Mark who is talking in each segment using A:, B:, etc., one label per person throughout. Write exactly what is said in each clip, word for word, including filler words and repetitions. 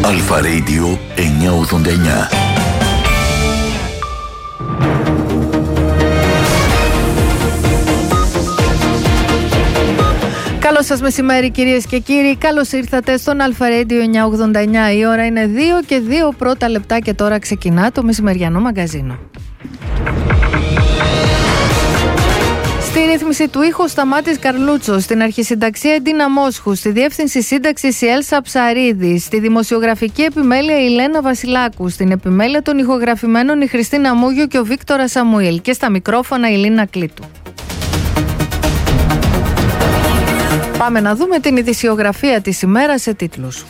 A: Αλφα Radio εννιακόσια ογδόντα εννιά.
B: Καλό σας μεσημέρι κυρίες και κύριοι, καλώς ήρθατε στον Αλφα Radio εννιακόσια ογδόντα εννιά. Η ώρα είναι δύο και δύο πρώτα λεπτά και τώρα ξεκινά το μεσημεριανό μαγκαζίνο. Στη ρύθμιση του ήχου Σταμάτης Καρλούτσος, στην αρχισυνταξία Εντίνα Μόσχου, στη διεύθυνση σύνταξης η Έλσα Ψαρίδη, στη δημοσιογραφική επιμέλεια η Λένα Βασιλάκου, στην επιμέλεια των ηχογραφημένων η Χριστίνα Μούγιο και ο Βίκτορας Σαμουήλ και στα μικρόφωνα η Λίνα Κλήτου. Πάμε να δούμε την ειδησιογραφία της ημέρας σε τίτλους.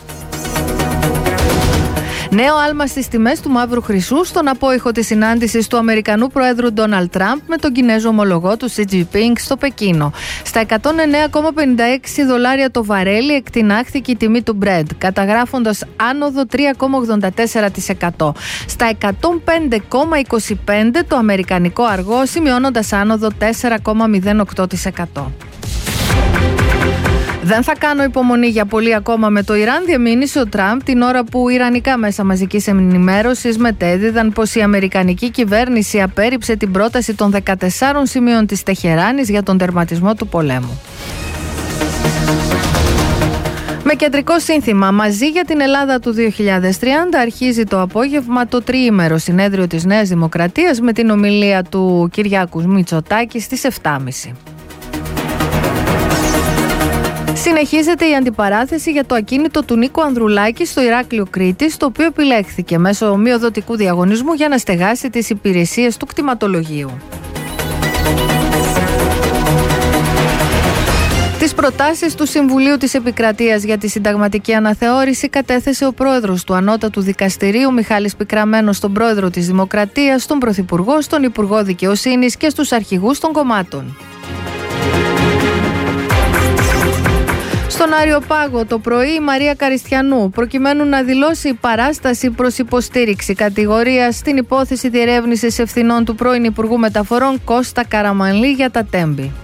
B: Νέο άλμα στις τιμές του μαύρου χρυσού στον απόϊχο της συνάντησης του Αμερικανού Προέδρου Ντόναλντ Τραμπ με τον Κινέζο ομολογό του Σι Τζινπίνγκ στο Πεκίνο. Στα εκατόν εννέα κόμμα πενήντα έξι δολάρια το βαρέλι εκτινάχθηκε η τιμή του Brent, καταγράφοντας άνοδο τρία κόμμα ογδόντα τέσσερα τοις εκατό. Στα εκατόν πέντε κόμμα είκοσι πέντε το αμερικανικό αργό, σημειώνοντας άνοδο τέσσερα κόμμα μηδέν οκτώ τοις εκατό. Δεν θα κάνω υπομονή για πολύ ακόμα με το Ιράν, διεμήνυσε ο Τραμπ την ώρα που ιρανικά μέσα μαζικής ενημέρωσης μετέδιδαν πως η αμερικανική κυβέρνηση απέρριψε την πρόταση των δεκατεσσάρων σημείων της Τεχεράνης για τον τερματισμό του πολέμου. Με κεντρικό σύνθημα «Μαζί για την Ελλάδα του δύο χιλιάδες τριάντα» αρχίζει το απόγευμα το τριήμερο συνέδριο της Νέας Δημοκρατίας με την ομιλία του Κυριάκου Μητσοτάκη στις επτά και μισή. Συνεχίζεται η αντιπαράθεση για το ακίνητο του Νίκου Ανδρουλάκη στο Ηράκλειο Κρήτης, το οποίο επιλέχθηκε μέσω μειοδοτικού διαγωνισμού για να στεγάσει τις υπηρεσίες του κτηματολογίου. Τις προτάσεις του Συμβουλίου της Επικρατείας για τη συνταγματική αναθεώρηση κατέθεσε ο πρόεδρος του Ανώτατου Δικαστηρίου Μιχάλης Πικραμένος στον πρόεδρο της Δημοκρατίας, στον Πρωθυπουργό, στον Υπουργό Δικαιοσύνης και στους αρχηγούς των κομμάτων. Στον Αριοπάγο το πρωί η Μαρία Καριστιανού, προκειμένου να δηλώσει παράσταση προς υποστήριξη κατηγορίας στην υπόθεση διερεύνησης ευθυνών του πρώην Υπουργού Μεταφορών Κώστα Καραμανλή για τα Τέμπη.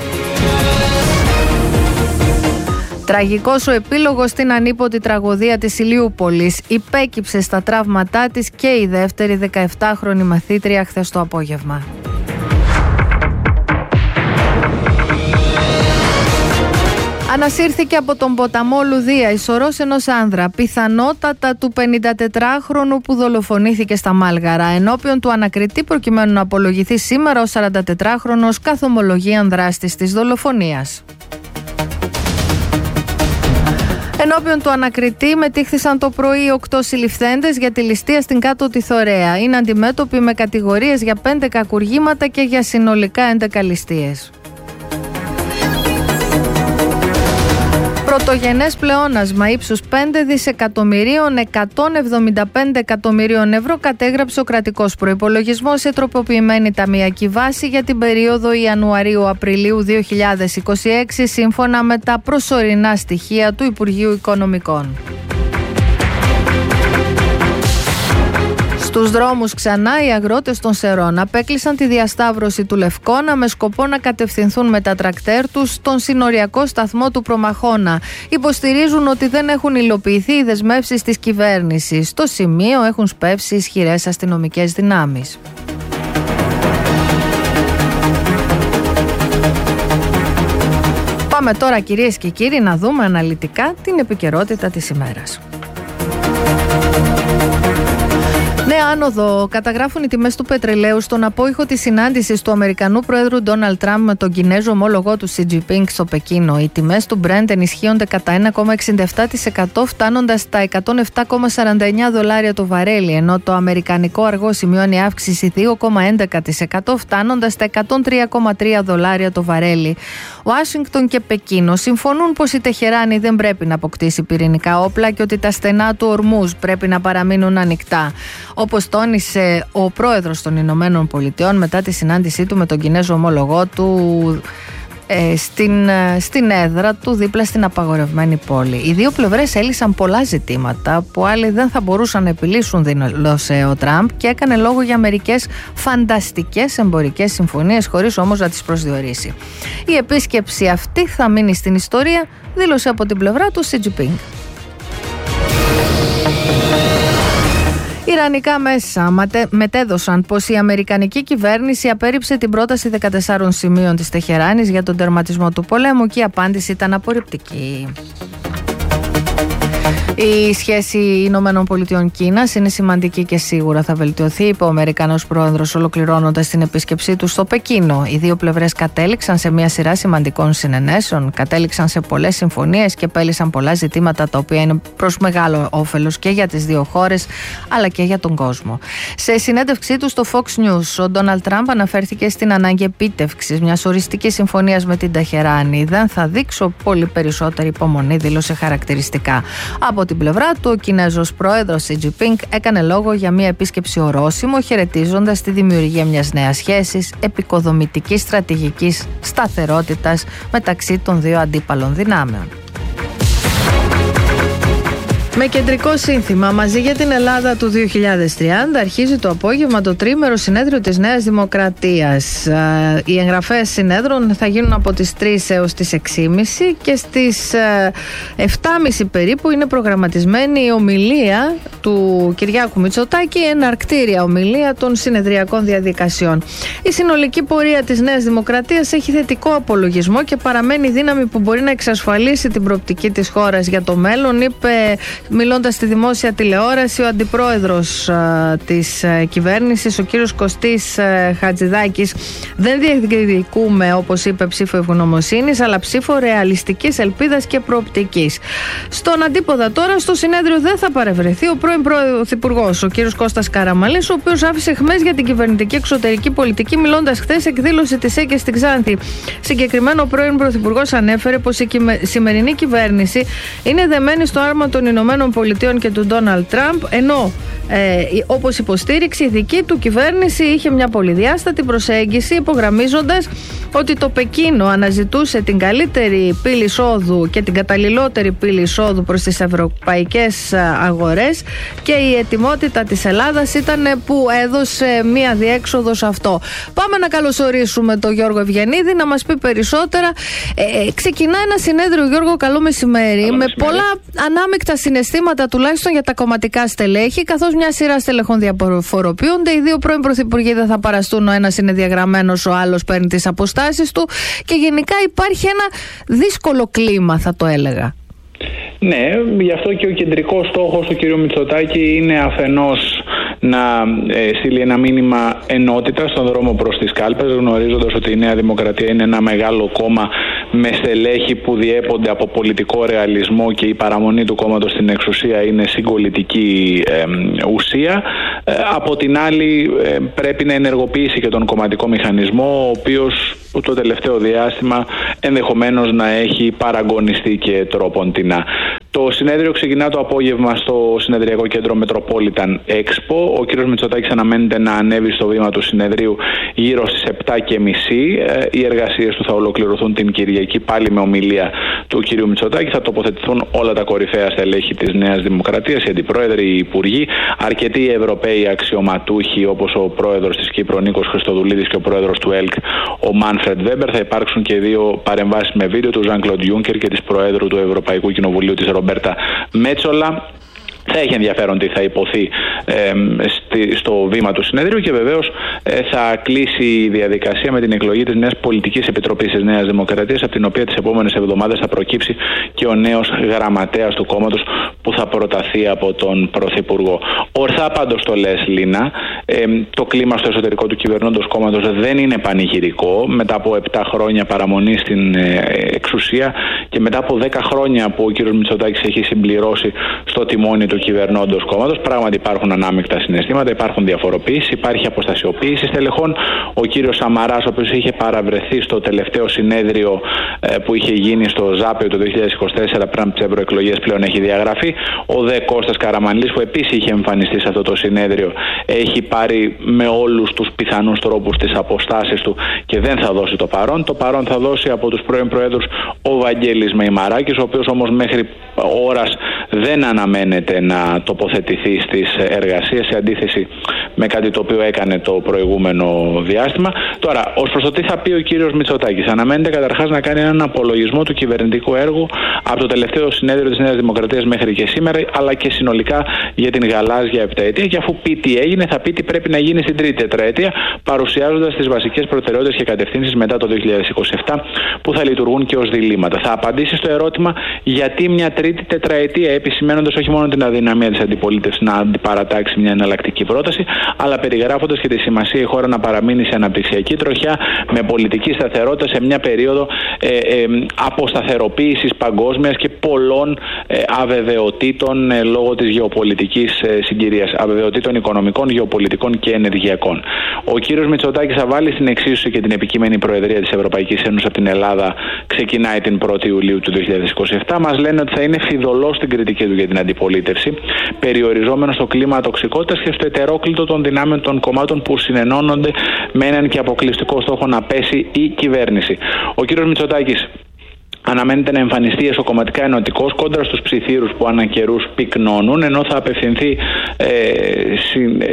B: Τραγικός ο επίλογος στην ανίποτη τραγωδία της Ηλιούπολης. Υπέκυψε στα τραύματά της και η δεύτερη δεκαεπτάχρονη μαθήτρια χθες το απόγευμα. Ανασύρθηκε από τον ποταμό Λουδία η σωρός ενός άνδρα, πιθανότατα του πενηντατετράχρονου που δολοφονήθηκε στα Μάλγαρα. Ενώπιον του ανακριτή, προκειμένου να απολογηθεί σήμερα, ο σαραντατετράχρονος καθομολογίαν δράστης της δολοφονίας. Ενώπιον του ανακριτή μετήχθησαν το πρωί οκτώ συλληφθέντες για τη ληστεία στην Κάτω Τιθωρέα. Είναι αντιμέτωποι με κατηγορίες για πέντε κακουργήματα και για συνολικά έντεκα ληστείες. Πρωτογενές πλεόνασμα ύψους πέντε δισεκατομμυρίων εκατόν εβδομήντα πέντε εκατομμυρίων ευρώ κατέγραψε ο κρατικός προϋπολογισμός σε τροποποιημένη ταμειακή βάση για την περίοδο Ιανουαρίου-Απριλίου δύο χιλιάδες είκοσι έξι, σύμφωνα με τα προσωρινά στοιχεία του Υπουργείου Οικονομικών. Στους δρόμους ξανά οι αγρότες των Σερών απέκλεισαν τη διασταύρωση του Λευκώνα με σκοπό να κατευθυνθούν με τα τρακτέρ τους στον συνοριακό σταθμό του Προμαχώνα. Υποστηρίζουν ότι δεν έχουν υλοποιηθεί οι δεσμεύσεις της κυβέρνησης. Στο σημείο έχουν σπεύσει ισχυρές αστυνομικές δυνάμεις. Πάμε τώρα κυρίες και κύριοι να δούμε αναλυτικά την επικαιρότητα της ημέρας. Νέα άνοδο καταγράφουν οι τιμές του πετρελαίου στον απόϊχο της συνάντησης του Αμερικανού Προέδρου Ντόναλντ Τραμπ με τον Κινέζο ομόλογό του Σι Τζινπίνγκ στο Πεκίνο. Οι τιμές του Brent ενισχύονται κατά ένα κόμμα εξήντα επτά τοις εκατό, φτάνοντας στα εκατόν επτά κόμμα σαράντα εννιά δολάρια το βαρέλι, ενώ το αμερικανικό αργό σημειώνει αύξηση δύο κόμμα έντεκα τοις εκατό, φτάνοντας στα εκατόν τρία κόμμα τρία δολάρια το βαρέλι. Ουάσιγκτον και Πεκίνο συμφωνούν πως η Τεχεράνη δεν πρέπει να αποκτήσει πυρηνικά όπλα και ότι τα στενά του Ορμούζ πρέπει να παραμείνουν ανοιχτά. Όπως τόνισε ο πρόεδρος των Ηνωμένων Πολιτειών μετά τη συνάντησή του με τον Κινέζο ομόλογό του ε, στην, στην έδρα του δίπλα στην απαγορευμένη πόλη. Οι δύο πλευρές έλυσαν πολλά ζητήματα που άλλοι δεν θα μπορούσαν να επιλύσουν, δήλωσε ο Τραμπ, και έκανε λόγο για μερικές φανταστικές εμπορικές συμφωνίες, χωρίς όμως να τις προσδιορίσει. Η επίσκεψη αυτή θα μείνει στην ιστορία, δήλωσε από την πλευρά του Σι Τζινπίνγκ. Ιρανικά μέσα μετέδωσαν πως η αμερικανική κυβέρνηση απέρριψε την πρόταση δεκατεσσάρων σημείων της Τεχεράνης για τον τερματισμό του πολέμου και η απάντηση ήταν απορριπτική. Η σχέση Ηνωμένων Πολιτειών Κίνας είναι σημαντική και σίγουρα θα βελτιωθεί, είπε ο Αμερικανός πρόεδρος ολοκληρώνοντας την επίσκεψή του στο Πεκίνο. Οι δύο πλευρές κατέληξαν σε μια σειρά σημαντικών συνενέσεων, κατέληξαν σε πολλές συμφωνίες και πέλυσαν πολλά ζητήματα τα οποία είναι προς μεγάλο όφελος και για τις δύο χώρες αλλά και για τον κόσμο. Σε συνέντευξή του στο Fox News, ο Ντόναλντ Τραμπ αναφέρθηκε στην ανάγκη επίτευξης μιας οριστικής συμφωνίας με την Τεχεράνη. Δεν θα δείξω πολύ περισσότερη υπομονή, δήλωσε χαρακτηριστικά. Από την πλευρά του, ο Κινέζος πρόεδρος Xi Jinping έκανε λόγο για μια επίσκεψη ορόσημο, χαιρετίζοντας τη δημιουργία μιας νέας σχέσης επικοδομητικής στρατηγικής σταθερότητας μεταξύ των δύο αντίπαλων δυνάμεων. Με κεντρικό σύνθημα «Μαζί για την Ελλάδα του δύο χιλιάδες τριάντα» αρχίζει το απόγευμα το τρίμερο συνέδριο της Νέας Δημοκρατίας. Οι εγγραφές συνέδρων θα γίνουν από τις τρεις έως τις έξι και μισή και στις επτά και μισή περίπου είναι προγραμματισμένη η ομιλία του Κυριάκου Μητσοτάκη, εναρκτήρια ομιλία των συνεδριακών διαδικασιών. Η συνολική πορεία της Νέας Δημοκρατίας έχει θετικό απολογισμό και παραμένει δύναμη που μπορεί να εξασφαλίσει την προοπτική της χώρας για το μέλλον, είπε μιλώντας στη δημόσια τηλεόραση ο αντιπρόεδρος α, της α, κυβέρνησης, ο κύριος Κωστής α, Χατζηδάκης. Δεν διεκδικούμε, όπως είπε, ψήφο ευγνωμοσύνης, αλλά ψήφο ρεαλιστικής ελπίδας και προοπτικής. Στον αντίποδα τώρα, στο συνέδριο δεν θα παρευρεθεί ο πρώην πρωθυπουργός, ο κύριος Κώστας Καραμανλής, ο οποίος άφησε αιχμές για την κυβερνητική εξωτερική πολιτική, μιλώντας χθες εκδήλωση της ΕΚΕ στην Ξάνθη. Συγκεκριμένα, ο πρώην πρωθυπουργός ανέφερε πως η σημερινή κυβέρνηση είναι δεμένη στο άρμα των Ηνωμένων Πολιτείων και του Ντόναλντ Τραμπ, ενώ ε, όπως υποστήριξη η δική του κυβέρνηση είχε μια πολυδιάστατη προσέγγιση, υπογραμμίζοντας ότι το Πεκίνο αναζητούσε την καλύτερη πύλη εισόδου και την καταλληλότερη πύλη εισόδου προς τις ευρωπαϊκές αγορές και η ετοιμότητα της Ελλάδας ήταν που έδωσε μια διέξοδο σε αυτό. Πάμε να καλωσορίσουμε τον Γιώργο Ευγενίδη να μας πει περισσότερα. Ε, ξεκινά ένα συνέδριο, Γιώργο, καλό μεσημέρι, καλό με μεσημέρι. Πολλά ανάμεικτα συναισθήματα τουλάχιστον για τα κομματικά στελέχη, καθώς μια σειρά στελεχών διαφοροποιούνται. Οι δύο πρώην πρωθυπουργοί δεν θα παραστούν, ο ένας είναι διαγραμμένος, ο άλλος παίρνει τις αποστάσεις του και γενικά υπάρχει ένα δύσκολο κλίμα, θα το έλεγα.
C: Ναι, γι' αυτό και ο κεντρικός στόχος του κ. Μητσοτάκη είναι αφενός να ε, στείλει ένα μήνυμα ενότητα στον δρόμο προς τις κάλπες, γνωρίζοντας ότι η Νέα Δημοκρατία είναι ένα μεγάλο κόμμα με στελέχη που διέπονται από πολιτικό ρεαλισμό και η παραμονή του κόμματος στην εξουσία είναι συγκολητική ε, ουσία. Ε, από την άλλη ε, πρέπει να ενεργοποιήσει και τον κομματικό μηχανισμό, ο οποίος το τελευταίο διάστημα ενδεχομένως να έχει παραγωνιστεί και τρόποντινά. Το συνέδριο ξεκινά το απόγευμα στο συνεδριακό κέντρο Metropolitan Expo. Ο κ. Μητσοτάκης αναμένεται να ανέβει στο βήμα του συνεδρίου γύρω στις επτά και μισή. Οι εργασίες του θα ολοκληρωθούν την Κυριακή πάλι με ομιλία του κ. Μητσοτάκη. Θα τοποθετηθούν όλα τα κορυφαία στελέχη της Νέας Δημοκρατίας, οι αντιπρόεδροι, οι υπουργοί, αρκετοί Ευρωπαίοι αξιωματούχοι όπως ο πρόεδρος της Κύπρου Νίκος Χριστοδουλίδης και ο πρόεδρος του ΕΛΚ ο Μάνφρεντ Βέμπερ. Θα υπάρξουν και δύο παρεμβάσεις με βίντεο του Ζαν Κλοντ Γιούνκερ και της Προέδρου του Ευρωπαϊκού Κοινοβουλίου της Ρομπέρτα Μέτσολα. Θα έχει ενδιαφέρον τι θα υποθεί ε, στη, στο βήμα του συνεδρίου και βεβαίως ε, θα κλείσει η διαδικασία με την εκλογή της νέας πολιτικής επιτροπής της Νέας Δημοκρατίας, από την οποία τις επόμενες εβδομάδες θα προκύψει και ο νέος γραμματέας του κόμματος που θα προταθεί από τον Πρωθυπουργό. Ορθά πάντως το λες, Λίνα, ε, το κλίμα στο εσωτερικό του κυβερνώντος κόμματος δεν είναι πανηγυρικό. Μετά από επτά χρόνια παραμονή στην ε, εξουσία και μετά από δέκα χρόνια που ο κ. Μητσοτάκης έχει συμπληρώσει στο τιμόνι του κυβερνώντος κόμματος, πράγματι υπάρχουν ανάμεικτα συναισθήματα, υπάρχουν διαφοροποίησεις, υπάρχει αποστασιοποίηση στελεχών. Ο κύριος Σαμαράς, ο οποίος είχε παραβρεθεί στο τελευταίο συνέδριο ε, που είχε γίνει στο Ζάπιο το δύο χιλιάδες είκοσι τέσσερα πριν από τις ευρωεκλογές, πλέον έχει διαγραφεί. Ο δε Κώστας Καραμανλής, που επίσης είχε εμφανιστεί σε αυτό το συνέδριο, έχει πάρει με όλους τους πιθανούς τρόπους τις αποστάσεις του και δεν θα δώσει το παρόν. Το παρόν θα δώσει από τους πρώην προέδρους ο Βαγγέλης Μεϊμαράκης, ο οποίος όμως μέχρι ώρας δεν αναμένεται να τοποθετηθεί στις εργασίες, σε αντίθεση με κάτι το οποίο έκανε το προηγούμενο διάστημα. Τώρα, ως προς το τι θα πει ο κύριος Μητσοτάκης, αναμένεται καταρχάς να κάνει έναν απολογισμό του κυβερνητικού έργου από το τελευταίο συνέδριο της Νέας Δημοκρατίας μέχρι και σήμερα, αλλά και συνολικά για την γαλάζια επταετία. Και αφού πει τι έγινε, θα πει τι πρέπει να γίνει στην τρίτη τετραετία, παρουσιάζοντας τις βασικές προτεραιότητες και κατευθύνσεις μετά το δύο χιλιάδες είκοσι επτά που θα λειτουργούν και ως διλήμματα. Θα απαντήσει στο ερώτημα γιατί μια τρίτη τετραετία, επισημαίνοντας όχι μόνο την αδυναμία της αντιπολίτευσης να αντιπαρατάξει μια εναλλακτική πρόταση, αλλά περιγράφοντας και τη σημασία η χώρα να παραμείνει σε αναπτυξιακή τροχιά με πολιτική σταθερότητα σε μια περίοδο ε, ε, αποσταθεροποίησης παγκόσμιας και πολλών ε, αβεβαιοτήτων ε, λόγω της γεωπολιτικής ε, συγκυρίας, αβεβαιοτήτων οικονομικών, γεωπολιτικών και ενεργειακών. Ο κύριος Μητσοτάκης θα βάλει στην εξίσωση και την επικείμενη Προεδρία της Ευρωπαϊκής Ένωσης από την Ελλάδα, ξεκινάει την πρώτη Ιουλίου του δύο χιλιάδες είκοσι επτά. Μας λένε ότι θα είναι φιδωλός στην κριτική του για την αντιπολίτευση, περιοριζόμενο στο κλίμα τοξικότητας και στο ετερόκλητο των δυνάμεων των κομμάτων που συνενώνονται με έναν και αποκλειστικό στόχο να πέσει η κυβέρνηση. Ο κύριος Μητσοτάκης αναμένεται να εμφανιστεί εσωκομματικά ενωτικός κόντρα στους ψιθύρους που ανά καιρούς πυκνώνουν, ενώ θα απευθυνθεί ε, συ,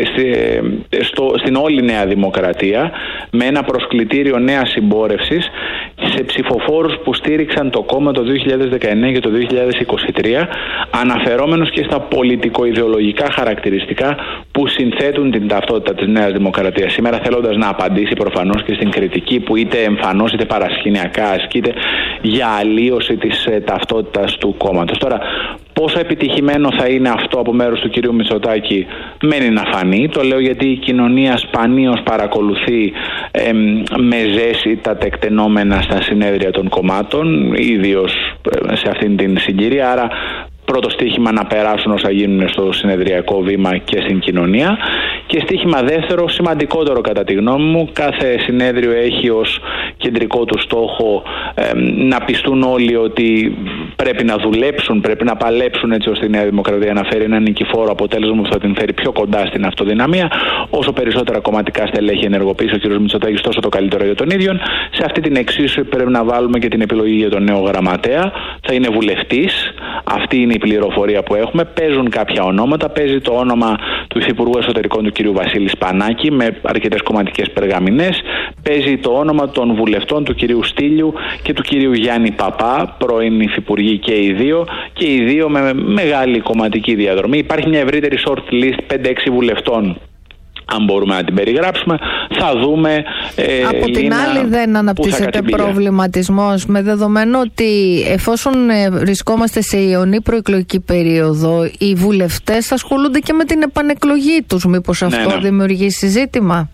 C: σε, στο, στην όλη Νέα Δημοκρατία με ένα προσκλητήριο νέας συμπόρευσης σε ψηφοφόρους που στήριξαν το κόμμα το δύο χιλιάδες δεκαεννέα και το δύο χιλιάδες είκοσι τρία, αναφερόμενος και στα πολιτικο-ιδεολογικά χαρακτηριστικά που συνθέτουν την ταυτότητα της Νέας Δημοκρατίας σήμερα, θέλοντας να απαντήσει προφανώς και στην κριτική που είτε εμφανώς είτε παρασκηνιακά ασκείται για αλλίωση της ε, ταυτότητας του κόμματος. Τώρα, πόσο επιτυχημένο θα είναι αυτό από μέρους του κυρίου Μητσοτάκη μένει να φανεί. Το λέω γιατί η κοινωνία σπανίως παρακολουθεί ε, με ζέση τα τεκτενόμενα στα συνέδρια των κομμάτων, ιδίως σε αυτήν την συγκυρία. Άρα πρώτο στοίχημα να περάσουν όσα γίνουν στο συνεδριακό βήμα και στην κοινωνία. Και στοίχημα δεύτερο, σημαντικότερο κατά τη γνώμη μου, κάθε συνέδριο έχει ως κεντρικό του στόχο ε, να πιστούν όλοι ότι πρέπει να δουλέψουν, πρέπει να παλέψουν έτσι ώστε η Νέα Δημοκρατία να φέρει ένα νικηφόρο αποτέλεσμα που θα την φέρει πιο κοντά στην αυτοδυναμία. Όσο περισσότερα κομματικά στελέχη ενεργοποιήσει ο κ. Μητσοτάκης, τόσο το καλύτερο για τον ίδιο. Σε αυτή την εξίσωση πρέπει να βάλουμε και την επιλογή για τον νέο γραμματέα. Θα είναι βουλευτής. Αυτή είναι η πληροφορία που έχουμε. Παίζουν κάποια ονόματα. Παίζει το όνομα του Υφυπουργού Εσωτερικών του κ. Βασίλη Σπανάκη με αρκετές κομματικές περγαμηνές. Παίζει το όνομα των βουλευτών του κ. Στήλιου και του κ. Γιάννη Παπά, πρώην υφυπουργοί και οι δύο, και οι δύο με μεγάλη κομματική διαδρομή. Υπάρχει μια ευρύτερη short list πέντε έξι βουλευτών, αν μπορούμε να την περιγράψουμε. Θα δούμε. Ε,
B: Από την
C: Λίνα,
B: άλλη, δεν αναπτύσσεται προβληματισμός, με δεδομένο ότι εφόσον ε, βρισκόμαστε σε ιονή προεκλογική περίοδο, οι βουλευτές ασχολούνται και με την επανεκλογή τους. Μήπως αυτό ναι, ναι. δημιουργεί συζήτημα?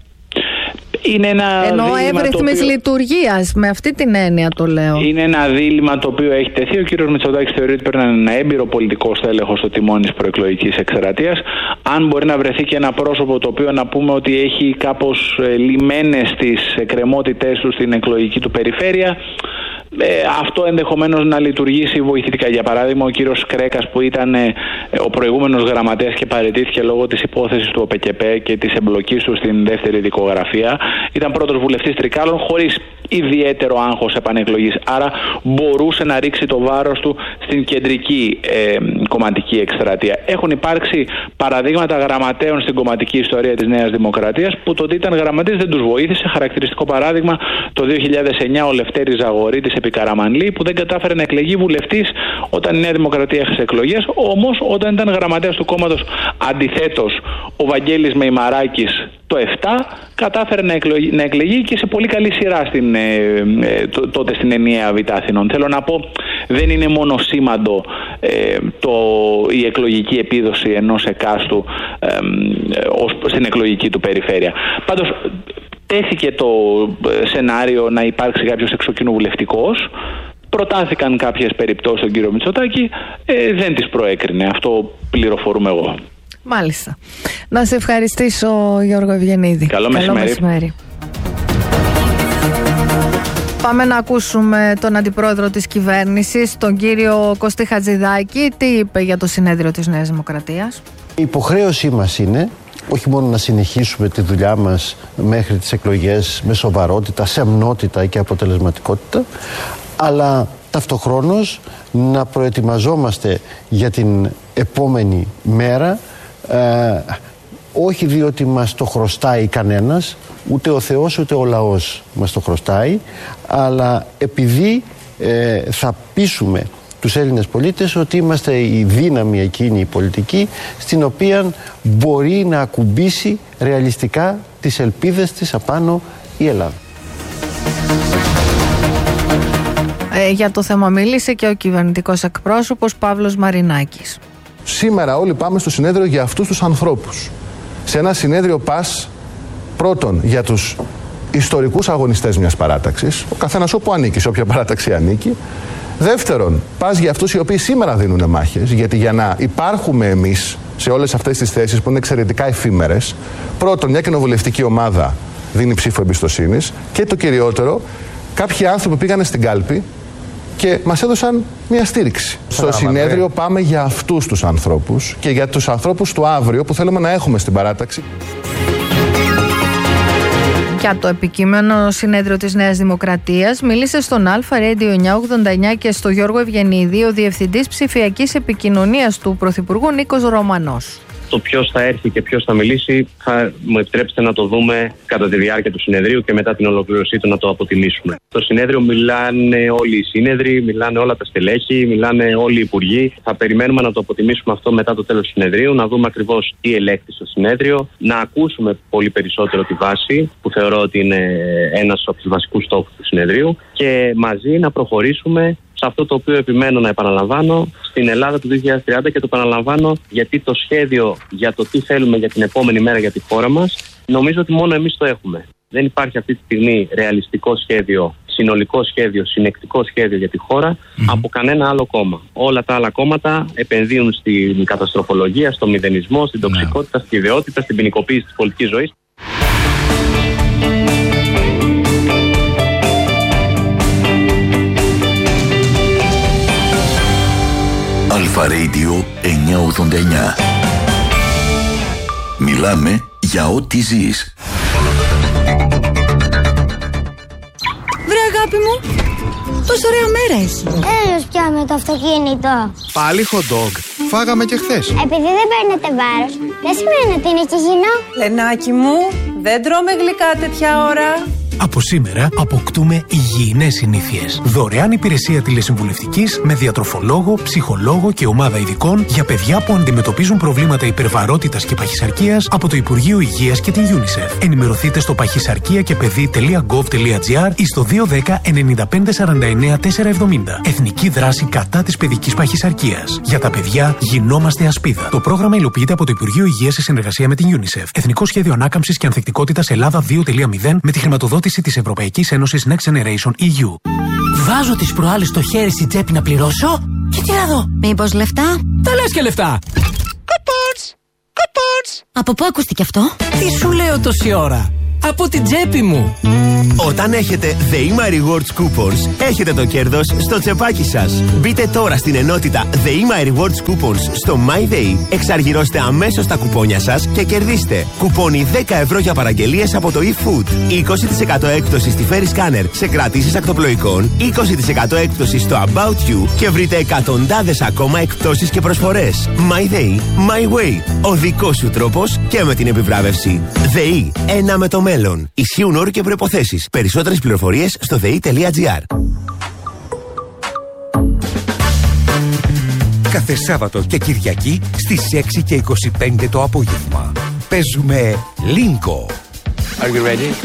C: Είναι ένα
B: Ενώ εύρυθμης οποίο... λειτουργίας, με αυτή την έννοια το λέω.
C: Είναι ένα δίλημμα το οποίο έχει τεθεί. Ο κύριος Μητσοτάκης θεωρεί ότι πρέπει να είναι ένα έμπειρο πολιτικό στέλεχος στο τιμόνι της προεκλογικής εκστρατείας. Αν μπορεί να βρεθεί και ένα πρόσωπο το οποίο να πούμε ότι έχει κάπως λιμένες τις εκκρεμότητές του στην εκλογική του περιφέρεια, Ε, αυτό ενδεχομένως να λειτουργήσει βοηθητικά. Για παράδειγμα, ο κύριος Κρέκας, που ήταν ε, ο προηγούμενος γραμματέας και παραιτήθηκε λόγω της υπόθεσης του ΟΠΕΚΕΠΕ και της εμπλοκής του στην δεύτερη δικογραφία, ήταν πρώτος βουλευτής Τρικάλων χωρίς ιδιαίτερο άγχος επανεκλογής. Άρα μπορούσε να ρίξει το βάρος του στην κεντρική ε, κομματική εκστρατεία. Έχουν υπάρξει παραδείγματα γραμματέων στην κομματική ιστορία της Νέας Δημοκρατίας που το ότι ήταν γραμματέες δεν τους βοήθησε. Χαρακτηριστικό παράδειγμα, το δύο χιλιάδες εννέα ο Λευτέρης Ζαγορίτης επί Καραμανλή, που δεν κατάφερε να εκλεγεί βουλευτής όταν η Νέα Δημοκρατία έχασε εκλογές. Όμως όταν ήταν γραμματέας του κόμματος, αντιθέτως, ο Βαγγέλης Μεϊμαράκης το επτά κατάφερε να εκλεγεί, να εκλεγεί και σε πολύ καλή σειρά στην, ε, ε, τότε στην ενιαία Β' Αθηνών. Θέλω να πω, δεν είναι μόνο σήμαντο ε, το, η εκλογική επίδοση ενός εκάστου ε, ε, ως, στην εκλογική του περιφέρεια. Πάντως, τέθηκε το σενάριο να υπάρξει κάποιος εξοκοινοβουλευτικός. Προτάθηκαν κάποιες περιπτώσεις στον κύριο Μητσοτάκη, ε, δεν τις προέκρινε. Αυτό πληροφορούμε εγώ.
B: Μάλιστα. Να σε ευχαριστήσω, Γιώργο Ευγενίδη.
C: Καλό μεσημέρι.
B: Καλό μεσημέρι. Πάμε να ακούσουμε τον αντιπρόεδρο της κυβέρνησης, τον κύριο Κωστή Χατζηδάκη. Τι είπε για το συνέδριο της Νέας Δημοκρατίας?
D: Η υποχρέωσή μας είναι όχι μόνο να συνεχίσουμε τη δουλειά μας μέχρι τις εκλογές με σοβαρότητα, σεμνότητα και αποτελεσματικότητα, αλλά ταυτοχρόνως να προετοιμαζόμαστε για την επόμενη μέρα ε, όχι διότι μας το χρωστάει κανένας, ούτε ο Θεός ούτε ο λαός μας το χρωστάει, αλλά επειδή ε, θα πείσουμε τους Έλληνες πολίτες ότι είμαστε η δύναμη εκείνη η πολιτική στην οποία μπορεί να ακουμπήσει ρεαλιστικά τις ελπίδες της απάνω η Ελλάδα.
B: Ε, για το θέμα μίλησε και ο κυβερνητικός εκπρόσωπος Παύλος Μαρινάκης.
E: Σήμερα όλοι πάμε στο συνέδριο για αυτούς τους ανθρώπους. Σε ένα συνέδριο πας πρώτον για τους ιστορικούς αγωνιστές μιας παράταξης, ο καθένας όπου ανήκει, σε όποια παράταξη ανήκει. Δεύτερον, πας για αυτούς οι οποίοι σήμερα δίνουν μάχες, γιατί για να υπάρχουμε εμείς σε όλες αυτές τις θέσεις που είναι εξαιρετικά εφήμερες, πρώτον, μια κοινοβουλευτική ομάδα δίνει ψήφο εμπιστοσύνης και το κυριότερο, κάποιοι άνθρωποι πήγανε στην κάλπη και μας έδωσαν μια στήριξη. Στο συνέδριο πάμε για αυτούς τους ανθρώπους και για τους ανθρώπους του αύριο που θέλουμε να έχουμε στην παράταξη.
B: Για το επικείμενο συνέδριο της Νέας Δημοκρατίας μίλησε στον Αλφα Radio εννιακόσια ογδόντα εννιά και στο Γιώργο Ευγενίδη ο Διευθυντής Ψηφιακής Επικοινωνίας του Πρωθυπουργού Νίκος Ρωμανός.
F: Το ποιος θα έρθει και ποιος θα μιλήσει θα μου επιτρέψετε να το δούμε κατά τη διάρκεια του συνεδρίου και μετά την ολοκλήρωσή του να το αποτιμήσουμε. Στο συνέδριο μιλάνε όλοι οι σύνεδροι, μιλάνε όλα τα στελέχη, μιλάνε όλοι οι υπουργοί. Θα περιμένουμε να το αποτιμήσουμε αυτό μετά το τέλος του συνεδρίου, να δούμε ακριβώς τι ελέγχθη στο συνέδριο, να ακούσουμε πολύ περισσότερο τη βάση που θεωρώ ότι είναι ένας από τους βασικούς στόχους του συνεδρίου και μαζί να προχωρήσουμε σε αυτό το οποίο επιμένω να επαναλαμβάνω στην Ελλάδα του δύο χιλιάδες τριάντα και το επαναλαμβάνω γιατί το σχέδιο για το τι θέλουμε για την επόμενη μέρα για τη χώρα μας νομίζω ότι μόνο εμείς το έχουμε. Δεν υπάρχει αυτή τη στιγμή ρεαλιστικό σχέδιο, συνολικό σχέδιο, συνεκτικό σχέδιο για τη χώρα mm-hmm. από κανένα άλλο κόμμα. Όλα τα άλλα κόμματα επενδύουν στην καταστροφολογία, στο μηδενισμό, στην τοξικότητα, στη ιδεότητα, στην ποινικοποίηση της πολιτικής ζωής.
A: Αλφα Radio εννιακόσια ογδόντα εννιά. Μιλάμε για ό,τι ζεις.
G: Βρε αγάπη μου, τόσο ωραία μέρα έχει.
H: Έλος πια με το αυτοκίνητο.
I: Πάλι hot dog. Φάγαμε και χθες.
H: Επειδή δεν παίρνετε βάρος, δεν σημαίνει ότι είναι και υγιεινό.
G: Λενάκι μου, δεν τρώμε γλυκά τέτοια ώρα.
J: Από σήμερα αποκτούμε υγιεινές συνήθειες. Δωρεάν υπηρεσία τηλεσυμβουλευτικής με διατροφολόγο, ψυχολόγο και ομάδα ειδικών για παιδιά που αντιμετωπίζουν προβλήματα υπερβαρότητας και παχυσαρκίας από το Υπουργείο Υγείας και την UNICEF. Ενημερωθείτε στο παχυσαρκία και παιδί τελεία γκοβ τελεία τζι άρ ή στο δύο ένα μηδέν εννιά πέντε σαράντα εννιά τετρακόσια εβδομήντα. Εθνική δράση κατά της παιδικής παχυσαρκίας. Για τα παιδιά γινόμαστε ασπίδα. Το πρόγραμμα υλοποιείται από το Υπουργείο Υγείας σε συνεργασία με την UNICEF. Εθνικό Σχέδιο Ανάκαμψης και Ανθεκτικότητας Ελλάδα δύο κόμμα μηδέν με τη χρηματοδότηση της Ευρωπαϊκής Ένωσης Next Generation ι γιου.
K: Βάζω τις προάλλες το χέρι στην τσέπη να πληρώσω και τι να δω.
G: Μήπως λεφτά?
K: Τα λες και λεφτά.
G: Κουπόνς! Κουπόνς! Από πού ακούστηκε αυτό?
K: Τι σου λέω τόση ώρα? Από την τσέπη μου.
L: Όταν έχετε ΔΕΗΜΑ Rewards Coupons, έχετε το κέρδος στο τσεπάκι σας. Μπείτε τώρα στην ενότητα ΔΕΗΜΑ Rewards Coupons στο MyDay, εξαργυρώστε αμέσως τα κουπόνια σας και κερδίστε κουπόνι δέκα ευρώ για παραγγελίες από το eFood, είκοσι τοις εκατό έκπτωση στη Ferry Scanner σε κρατήσεις ακτοπλοϊκών, είκοσι τοις εκατό έκπτωση στο About You και βρείτε εκατοντάδες ακόμα εκπτώσεις και προσφορές. MyDay, My Way, ο δικός σου τρόπος και με την επιβράβευση. ΔΕΗ, ένα με το μέλλον. Ισχύουν όροι και προϋποθέσεις. Περισσότερες πληροφορίες στο δε ι τελεία τζι άρ.
M: Κάθε Σάββατο και Κυριακή στις έξι και είκοσι πέντε το απόγευμα παίζουμε Λίνκο.
N: Are you ready?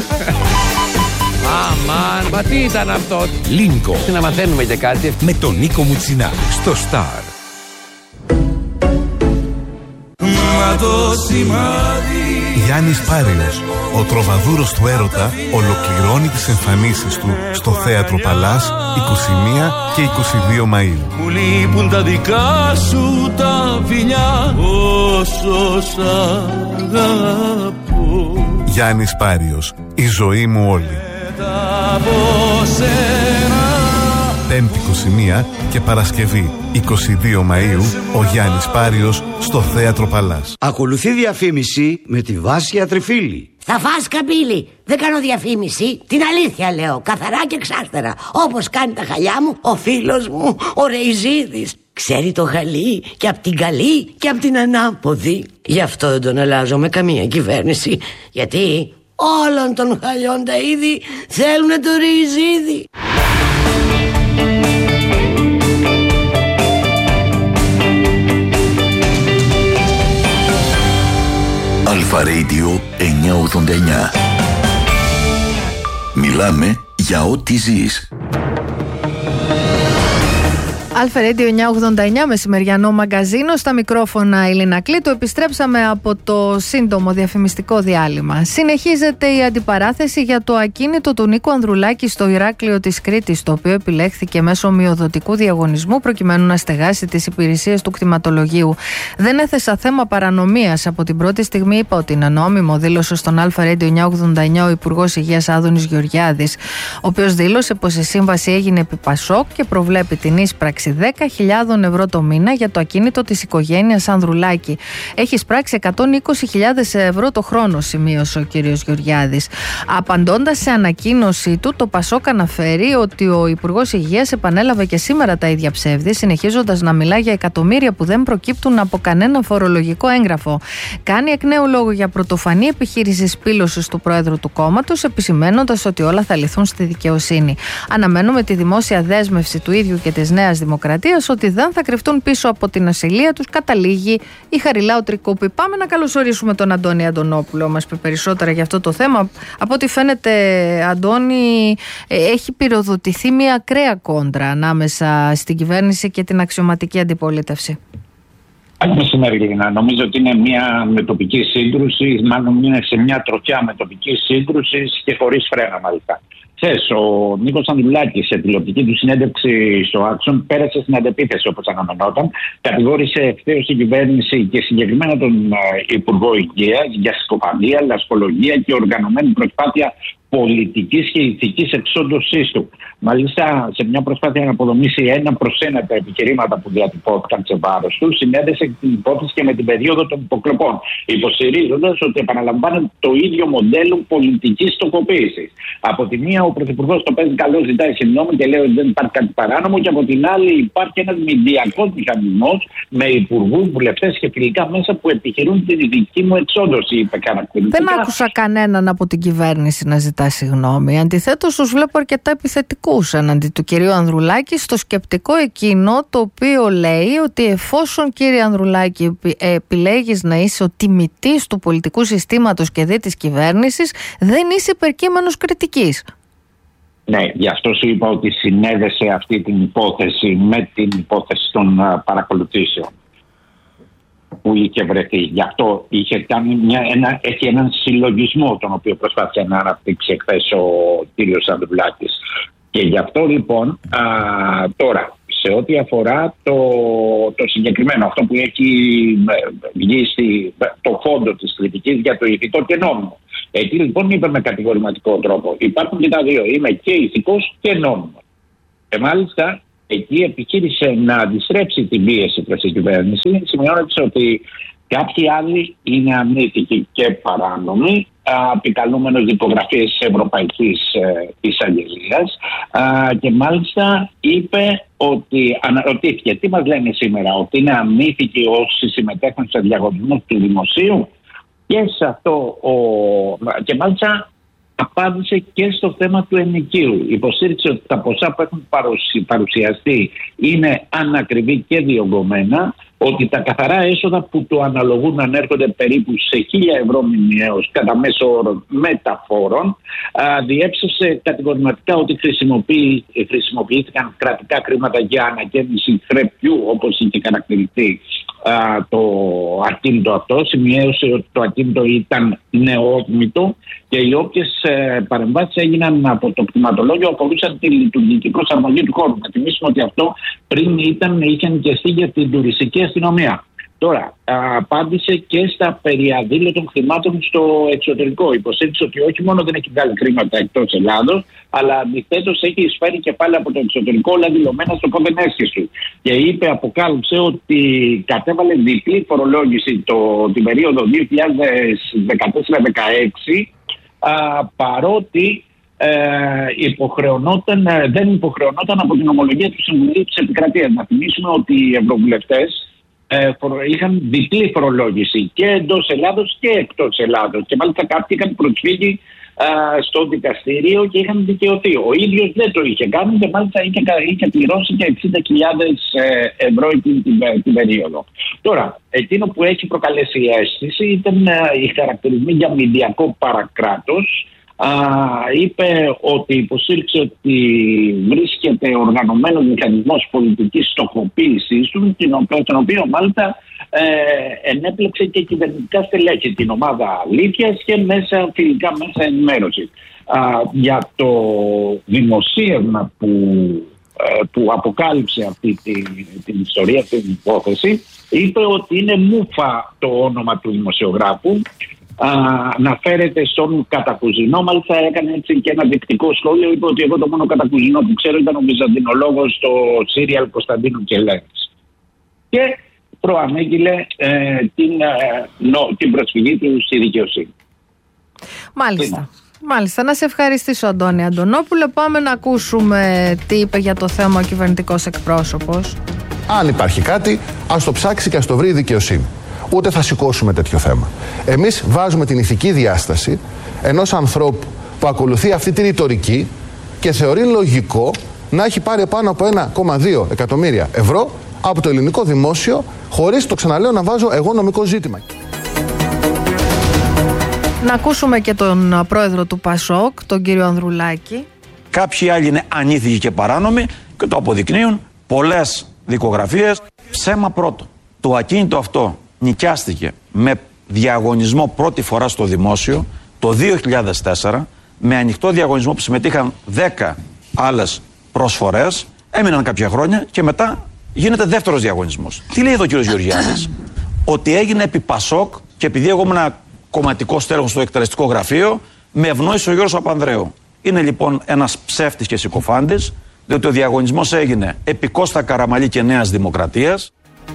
N: Αμάν, μα τι ήταν αυτό?
M: Λίνκο.
N: Τι να μαθαίνουμε και κάτι.
M: Με τον Νίκο Μουτσινά στο Star.
O: Μα το σημάδι.
P: Γιάννης Πάριος, ο τροβαδούρος του έρωτα, ολοκληρώνει τις εμφανίσεις του στο Θέατρο Παλάς είκοσι μία και είκοσι δύο Μαΐου.
O: Μου λείπουν τα δικά σου τα φιλιά, όσο σ' αγαπώ.
P: Γιάννης Πάριος, η ζωή μου όλη. Πέμπτη είκοσι μία και Παρασκευή είκοσι δύο Μαΐου, ο Γιάννης Πάριος στο Θέατρο Παλάς.
Q: Ακολουθεί διαφήμιση με τη Βάσια Τριφύλη.
R: Θα φας καμπύλη. Δεν κάνω διαφήμιση. Την αλήθεια λέω. Καθαρά και εξάστερα. Όπως κάνει τα χαλιά μου ο φίλος μου ο Ρεϊζίδης. Ξέρει το χαλί και απ' την καλή και απ' την ανάποδη. Γι' αυτό δεν τον αλλάζω με καμία κυβέρνηση. Γιατί όλων των χαλιών τα είδη θέλουνε το ριζίδι.
A: Αλφα Radio εννιακόσια ογδόντα εννιά. Μιλάμε για ό,τι ζεις.
B: Αλφα Radio εννιακόσια ογδόντα εννιά, μεσημεριανό μαγκαζίνο, στα μικρόφωνα Ελίνα Κλήτου. Επιστρέψαμε από το σύντομο διαφημιστικό διάλειμμα. Συνεχίζεται η αντιπαράθεση για το ακίνητο του Νίκου Ανδρουλάκη στο Ηράκλειο της Κρήτης, το οποίο επιλέχθηκε μέσω μειοδοτικού διαγωνισμού προκειμένου να στεγάσει τις υπηρεσίες του κτηματολογίου. Δεν έθεσα θέμα παρανομίας. Από την πρώτη στιγμή είπα ότι είναι νόμιμο, δήλωσε στον Αλφα Radio εννιακόσια ογδόντα εννιά ο Υπουργός Υγείας Άδωνης Γεωργιάδης, ο οποίος δήλωσε πως η σύμβαση έγινε επί Πασόκ και προβλέπει την ίσπραξη δέκα χιλιάδες ευρώ το μήνα για το ακίνητο της οικογένειας Ανδρουλάκη. Έχει σπράξει εκατόν είκοσι χιλιάδες ευρώ το χρόνο, σημείωσε ο κύριος Γεωργιάδης. Απαντώντας σε ανακοίνωσή του, το Πασόκ αναφέρει ότι ο Υπουργός Υγείας επανέλαβε και σήμερα τα ίδια ψεύδη, συνεχίζοντας να μιλά για εκατομμύρια που δεν προκύπτουν από κανένα φορολογικό έγγραφο. Κάνει εκ νέου λόγο για πρωτοφανή επιχείρηση σπήλωσης του Πρόεδρου του κόμματος, επισημαίνοντας ότι όλα θα λυθούν στη δικαιοσύνη. Αναμένουμε τη δημόσια δέσμευση του ίδιου και της Νέας Δημοκρατίας ότι δεν θα κρυφτούν πίσω από την ασυλία τους, καταλήγει η Χαριλάου Τρικούπη. Πάμε να καλωσορίσουμε τον Αντώνη Αντωνόπουλο, μας πει περισσότερα για αυτό το θέμα. Από ό,τι φαίνεται, Αντώνη, έχει πυροδοτηθεί μια ακραία κόντρα ανάμεσα στην κυβέρνηση και την αξιωματική αντιπολίτευση.
S: Καλή μεσημέρι, Λίνα. Νομίζω ότι είναι μια μετοπική σύγκρουση, μάλλον είναι σε μια τροχιά μετοπική σύγκρουση και χωρίς φρένα, μάλιστα. Χθες, ο Νίκος Ανδρουλάκης σε τηλεοπτική του συνέντευξη στο Άξον πέρασε στην αντεπίθεση όπως αναμενόταν. Κατηγόρησε ευθέως την κυβέρνηση και συγκεκριμένα τον Υπουργό Υγείας για συκοφαντία, λασπολογία και οργανωμένη προσπάθεια πολιτικής και ηθικής εξόντωσής του. Μάλιστα, σε μια προσπάθεια να αποδομήσει ένα προς ένα τα επιχειρήματα που διατυπώθηκαν σε βάρος του, συνέδεσε την υπόθεση και με την περίοδο των υποκλοπών, υποστηρίζοντας ότι επαναλαμβάνεται το ίδιο μοντέλο πολιτικής τοκοποίησης. Από τη μία, ο Πρωθυπουργός το παίζει καλό, ζητάει συγγνώμη και λέει ότι δεν υπάρχει κάτι παράνομο, και από την άλλη, υπάρχει ένας μηντιακός μηχανισμός με υπουργούς, βουλευτές και φιλικά μέσα που επιχειρούν την ειδική μου εξόντωση, είπε χαρακτηριστικά.
B: Δεν άκουσα κανέναν από την κυβέρνηση να ζητά συγγνώμη. Αντιθέτως, τους βλέπω αρκετά επιθετικούς εναντί του κυρίου Ανδρουλάκη στο σκεπτικό εκείνο το οποίο λέει ότι εφόσον, κύριε Ανδρουλάκη, επιλέγεις να είσαι ο τιμητής του πολιτικού συστήματος και δι της κυβέρνησης, δεν είσαι υπερκείμενος κριτικής.
S: Ναι, γι' αυτό σου είπα ότι συνέδεσε αυτή την υπόθεση με την υπόθεση των uh, παρακολουθήσεων που είχε βρεθεί. Γι' αυτό είχε κάνει μια, ένα, έχει έναν συλλογισμό τον οποίο προσπάθησε να αναπτύξει εχθές ο κύριος Ανδρουλάκης. Και γι' αυτό λοιπόν α, τώρα σε ό,τι αφορά το, το συγκεκριμένο, αυτό που έχει βγει στη, το φόντο της κριτικής για το ηθικό και νόμιμο. Εκεί λοιπόν είπε με κατηγορηματικό τρόπο, υπάρχουν και τα δύο, είμαι και ηθικός και νόμιμος. Και μάλιστα εκεί επιχείρησε να αντιστρέψει την πίεση προς την κυβέρνηση, σημειώνοντας ότι κάποιοι άλλοι είναι ανήθικοι και παράνομοι, επικαλούμενος δικογραφίες της Ευρωπαϊκής Εισαγγελίας, και μάλιστα είπε ότι, αναρωτήθηκε, τι μας λένε σήμερα, ότι είναι ανήθικοι όσοι συμμετέχουν σε διαγωνισμούς του δημοσίου, και σε αυτό ο, και μάλιστα απάντησε και στο θέμα του ενοικίου. Υποστήριξε ότι τα ποσά που έχουν παρουσιαστεί είναι ανακριβή και διωγγωμένα, ότι τα καθαρά έσοδα που του αναλογούν ανέρχονται περίπου σε χίλια ευρώ μηνιαίως κατά μέσο όρο μεταφόρων. Διέψευσε κατηγορηματικά ότι χρησιμοποιεί, χρησιμοποιήθηκαν κρατικά χρήματα για ανακαίνιση θρεπτιού, όπως είχε χαρακτηριστεί το ακίνητο αυτό. Σημειώσε ότι το ακίνητο ήταν νεόδμητο και οι όποιες ε, παρεμβάσεις έγιναν από το κτηματολόγιο αφορούσαν τη λειτουργική προσαρμογή του χώρου. Να θυμίσουμε ότι αυτό πριν ήταν, είχε νοικιαστεί για την τουριστική αστυνομία. Τώρα, α, απάντησε και στα περί αδήλωτων χρημάτων στο εξωτερικό. Υποστήριξε ότι όχι μόνο δεν έχει βγάλει χρήματα εκτός Ελλάδος, αλλά αντιθέτως έχει εισφέρει κεφάλαια από το εξωτερικό, όλα δηλωμένα στο κοδενέσχες του. Και είπε, αποκάλυψε ότι κατέβαλε διπλή φορολόγηση το, την περίοδο δύο χιλιάδες δεκατέσσερα δεκαέξι, α, παρότι ε, υποχρεωνόταν, ε, δεν υποχρεωνόταν από την ομολογία του Συμβουλίου της Επικρατείας. Να θυμίσουμε ότι οι ευρωβουλευτές ε, είχαν διπλή φορολόγηση και εντός Ελλάδος και εκτός Ελλάδος. Και μάλιστα κάποιοι είχαν προσφύγει στο δικαστήριο και είχαν δικαιωθεί. Ο ίδιος δεν το είχε κάνει και μάλιστα είχε, είχε πληρώσει και εξήντα χιλιάδες ευρώ εκείνη την, την περίοδο. Τώρα, εκείνο που έχει προκαλέσει η αίσθηση ήταν οι χαρακτηρισμοί για μηντιακό παρακράτος. Α, είπε ότι υποστήριξε ότι βρίσκεται οργανωμένος μηχανισμός πολιτικής στοχοποίησης του, τον οποίο μάλιστα ε, ενέπλεξε και κυβερνητικά στελέχη, την ομάδα αλήθειας και μέσα, φιλικά μέσα ενημέρωση. Α, για το δημοσίευμα που, ε, που αποκάλυψε αυτή την, την ιστορία, αυτή την υπόθεση, είπε ότι είναι μούφα το όνομα του δημοσιογράφου. Αναφέρεται στον κατακουζινό, μάλιστα έκανε έτσι και ένα δεικτικό σχόλιο. Είπε ότι εγώ το μόνο κατακουζινό που ξέρω ήταν ο βυζαντινολόγος στο Σύριαλ Κωνσταντίνου Κελένης. Και προανήγγειλε ε, την, ε, νο, την προσφυγή του στη δικαιοσύνη.
B: Μάλιστα. Είναι. Μάλιστα. Να σε ευχαριστήσω, Αντώνη Αντωνόπουλε. Πάμε να ακούσουμε τι είπε για το θέμα ο κυβερνητικός εκπρόσωπος.
E: Αν υπάρχει κάτι, ας το ψάξει και ας το βρει η δικαιοσύνη. Ούτε θα σηκώσουμε τέτοιο θέμα. Εμείς βάζουμε την ηθική διάσταση ενός ανθρώπου που ακολουθεί αυτή τη ρητορική και θεωρεί λογικό να έχει πάρει πάνω από ένα κόμμα δύο εκατομμύρια ευρώ από το ελληνικό δημόσιο, χωρίς, το ξαναλέω, να βάζω εγώ νομικό ζήτημα.
B: Να ακούσουμε και τον πρόεδρο του Πασόκ, τον κύριο Ανδρουλάκη.
T: Κάποιοι άλλοι είναι ανήθικοι και παράνομοι και το αποδεικνύουν πολλές δικογραφίες. Ψέμα πρώτο. Το ακίνητο αυτό νοικιάστηκε με διαγωνισμό πρώτη φορά στο δημόσιο το δύο χιλιάδες τέσσερα, με ανοιχτό διαγωνισμό που συμμετείχαν δέκα άλλες προσφορές, έμειναν κάποια χρόνια και μετά γίνεται δεύτερος διαγωνισμός. Τι λέει εδώ ο κύριος Γεωργιάδης? Ότι έγινε επί Πασόκ και επειδή εγώ ήμουν κομματικό στέλεχος στο εκτελεστικό γραφείο, με ευνόησε ο Γιώργος Παπανδρέου. Είναι λοιπόν ένας ψεύτης και συκοφάντης, διότι ο διαγωνισμός έγινε επί Κώστα Καραμαλή και Νέας Δημοκρατίας.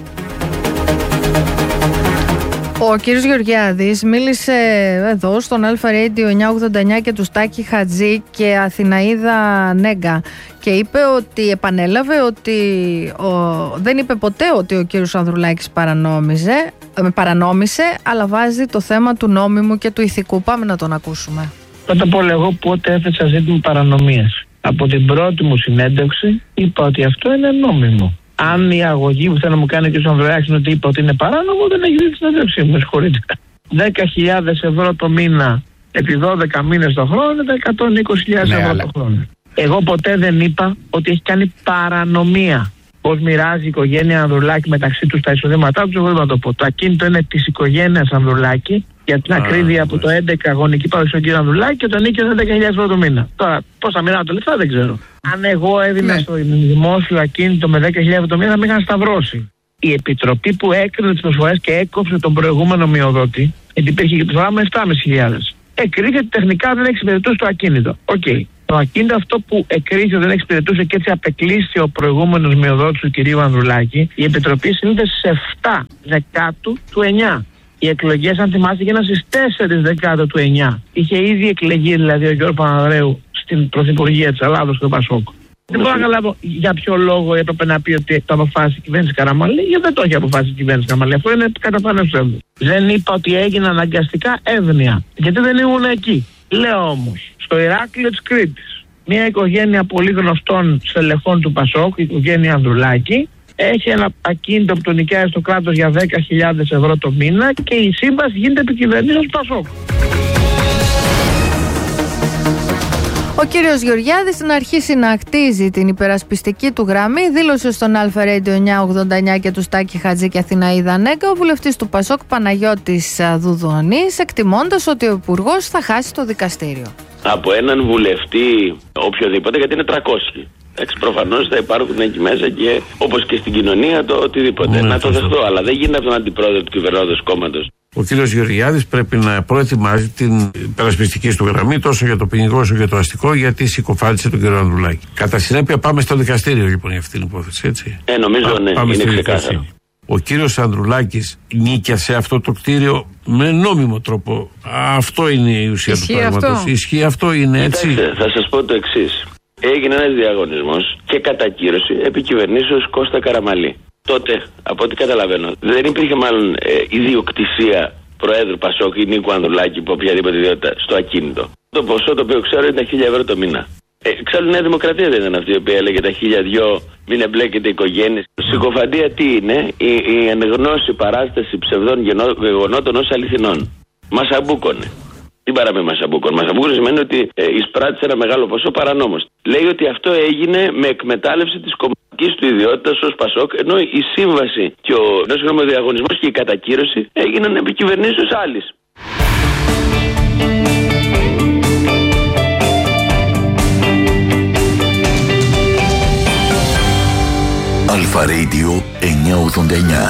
B: Ο κύριος Γεωργιάδης μίλησε εδώ στον Αλφα Radio εννιακόσια ογδόντα εννιά και του Στάκη Χατζή και Αθηναίδα Νέγκα και είπε ότι, επανέλαβε ότι ο, δεν είπε ποτέ ότι ο κύριος Ανδρουλάκης παρανόμιζε, ε, παρανόμησε, αλλά βάζει το θέμα του νόμιμου και του ηθικού. Πάμε να τον ακούσουμε.
U: Πρώτα απ' όλα, εγώ πότε έθεσα ζήτημα παρανομίας? Από την πρώτη μου συνέντευξη είπα ότι αυτό είναι νόμιμο. Αν η αγωγή που θέλει να μου κάνει και ο Ανδρουλάκης είναι ότι είπα ότι είναι παράνομο, δεν έχει δει τη συνέντευξή μου, με συγχωρείτε. δέκα χιλιάδες ευρώ το μήνα επί δώδεκα μήνες το χρόνο είναι εκατόν είκοσι χιλιάδες ναι, ευρώ αλλά... το χρόνο. Εγώ ποτέ δεν είπα ότι έχει κάνει παρανομία. Πώς μοιράζει η οικογένεια Ανδρουλάκη μεταξύ τους τα εισοδήματά τους, εγώ δεν θα το πω. Το ακίνητο είναι της οικογένειας Ανδρουλάκη, για την ακρίβεια από το έντεκα γονική παρουσία του κ. Ανδρουλάκη και το νίκιο είναι δέκα χιλιάδες ευρώ το μήνα. Τώρα, πώς θα μοιράζω τα λεφτά δεν ξέρω. Αν εγώ έδινα ναι. στο δημόσιο ακίνητο με δέκα χιλιάδες ευρώ το μήνα, θα με είχαν σταυρώσει. Η επιτροπή που έκρινε τις προσφορές και έκοψε τον προηγούμενο μειοδότη, γιατί υπήρχε και προσφορά με επτά χιλιάδες πεντακόσιες, εκρίθηκε ότι τεχνικά δεν εξυπηρετούσε το ακίνητο. Οκ. Okay. Το ακίνητο αυτό που εκρίθηκε δεν εξυπηρετούσε και έτσι απεκλείστηκε ο προηγούμενος μειοδότης του κυρίου Ανδρουλάκη, η επιτροπή συνήλθε στις επτά Δεκάτου του εννιά. Οι εκλογές, αν θυμάστε, έγιναν στις τέσσερις Δεκάτου του εννιά. Είχε ήδη εκλεγεί δηλαδή ο Γιώργος Παπανδρέου στην Πρωθυπουργία της Ελλάδος, στο Πασόκ. Δεν μπορώ να καταλάβω για ποιο λόγο έπρεπε να πει ότι το αποφάσισε η κυβέρνηση Καραμαλή, γιατί δεν το έχει αποφάσισει η κυβέρνηση Καραμαλή. Αυτό είναι καταφανές ψεύδος. Δεν είπα ότι έγινε αναγκαστικά εύνοια, γιατί δεν ήμουν εκεί. Λέω όμως, στο Ηράκλειο της Κρήτης, μια οικογένεια πολύ γνωστών στελεχών του Πασόκ, η οικογένεια Ανδρουλάκη, έχει ένα ακίνητο που το νοικιάζει στο κράτος για δέκα χιλιάδες ευρώ το μήνα και η σύμβαση γίνεται επικυβερνήσεως Πασόκ.
B: Ο κύριος Γεωργιάδης, στην αρχή να χτίζει την υπερασπιστική του γραμμή, δήλωσε στον Αλφα Radio εννιακόσια ογδόντα εννιά και του Στάκη Χατζή και Αθηναίδα Νέγκα ο βουλευτής του Πασόκ Παναγιώτης Δουδοωνής, εκτιμώντας ότι ο υπουργός θα χάσει το δικαστήριο.
V: Από έναν βουλευτή, οποιοδήποτε, γιατί είναι τριακόσιοι. Εντάξει, προφανώς θα υπάρχουν εκεί μέσα και όπως και στην κοινωνία το οτιδήποτε. Ναι, να το δεχτώ, αλλά δεν γίνεται από τον αντιπρόεδρο του κυβερνώντος κόμματος.
W: Ο κύριος Γεωργιάδης πρέπει να προετοιμάζει την υπερασπιστική του γραμμή τόσο για το ποινικό όσο για το αστικό, γιατί συκοφάντησε τον κύριο Ανδρουλάκη. Κατά συνέπεια, πάμε στο δικαστήριο λοιπόν για αυτή την υπόθεση, έτσι.
V: Ε, νομίζω Α, ναι, είναι ξεκάθαρο.
W: Ο κύριος Ανδρουλάκης νίκιασε αυτό το κτίριο με νόμιμο τρόπο. Αυτό είναι η ουσία Ισχύει του πράγματος. Αυτό. Ισχύει αυτό, είναι έτσι.
V: Κοιτάξτε, θα σας πω το εξής. Έγινε ένας διαγωνισμός και κατακύρωση επί κυβερνήσεως Κώστα Καραμαλή. Τότε, από ό,τι καταλαβαίνω, δεν υπήρχε μάλλον ε, ιδιοκτησία Προέδρου Πασόκ ή Νίκου Ανδρουλάκη υπό οποιαδήποτε ιδιότητα στο ακίνητο. Το ποσό το οποίο ξέρω είναι τα χίλια ευρώ το μήνα. Ε, Εξάλλου η Νέα Δημοκρατία δεν ήταν αυτή η οποία έλεγε τα χίλια δυο, μην εμπλέκεται οικογένειες. Συκοφαντία τι είναι? Η, η ενγνώση παράσταση ψευδών γεγονότων ως αληθινών. Μας αμπούκωνε. Τι παράμε μας αμπούκωνε? Μας αμπούκωνε σημαίνει ότι ε, εισπράττει ένα μεγάλο ποσό παρανόμως. Λέει ότι αυτό έγινε με εκμετάλλευση της κομματικής του ιδιότητας ως Πασόκ, ενώ η σύμβαση και ο, ο διαγωνισμός και η κατακύρωση έγιναν επί κυβερνήσεως άλλης.
A: Αλφα Radio εννιακόσια ογδόντα εννιά.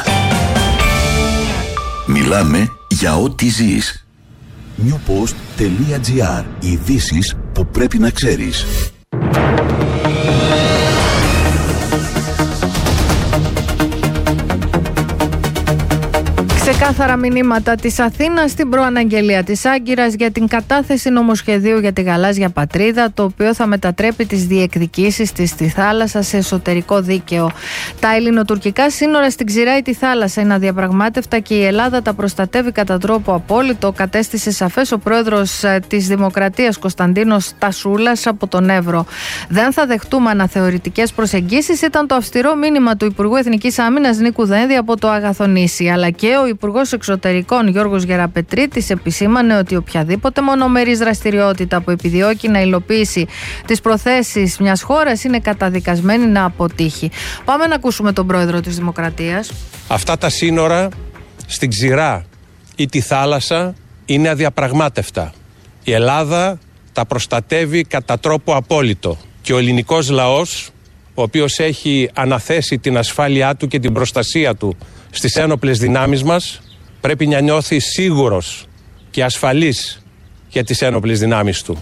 A: Μιλάμε για ό,τι ζεις. newpost.gr. Ειδήσεις που πρέπει να ξέρεις.
B: Ξεκάθαρα μηνύματα της Αθήνας στην προαναγγελία της Άγκυρας για την κατάθεση νομοσχεδίου για τη γαλάζια πατρίδα, το οποίο θα μετατρέπει τις διεκδικήσεις της στη θάλασσα σε εσωτερικό δίκαιο. Τα ελληνοτουρκικά σύνορα στην Ξηρά ή τη θάλασσα είναι αδιαπραγμάτευτα και η Ελλάδα τα προστατεύει κατά τρόπο απόλυτο, κατέστησε σαφές ο πρόεδρος της Δημοκρατίας Κωνσταντίνος Τασούλας από τον Εύρο. Δεν θα δεχτούμε αναθεωρητικές προσεγγίσεις, ήταν το αυστηρό μήνυμα του Υπουργού Εθνικής Άμυνας Νίκου Δένδη από το Αγαθονήσι, αλλά και ο Υπουργός Εξωτερικών Γιώργος Γεραπετρίτης επισήμανε ότι οποιαδήποτε μονομερής δραστηριότητα που επιδιώκει να υλοποιήσει τις προθέσεις μιας χώρας είναι καταδικασμένη να αποτύχει. Πάμε να ακούσουμε τον πρόεδρο της Δημοκρατίας.
C: Αυτά τα σύνορα στην Ξηρά ή τη θάλασσα είναι αδιαπραγμάτευτα. Η Ελλάδα τα προστατεύει κατά τρόπο απόλυτο και ο ελληνικός λαός, ο οποίος έχει αναθέσει την ασφάλειά του και την προστασία του στις ένοπλες δυνάμεις μας, πρέπει να νιώθει σίγουρος και ασφαλής για τις ένοπλες δυνάμεις του.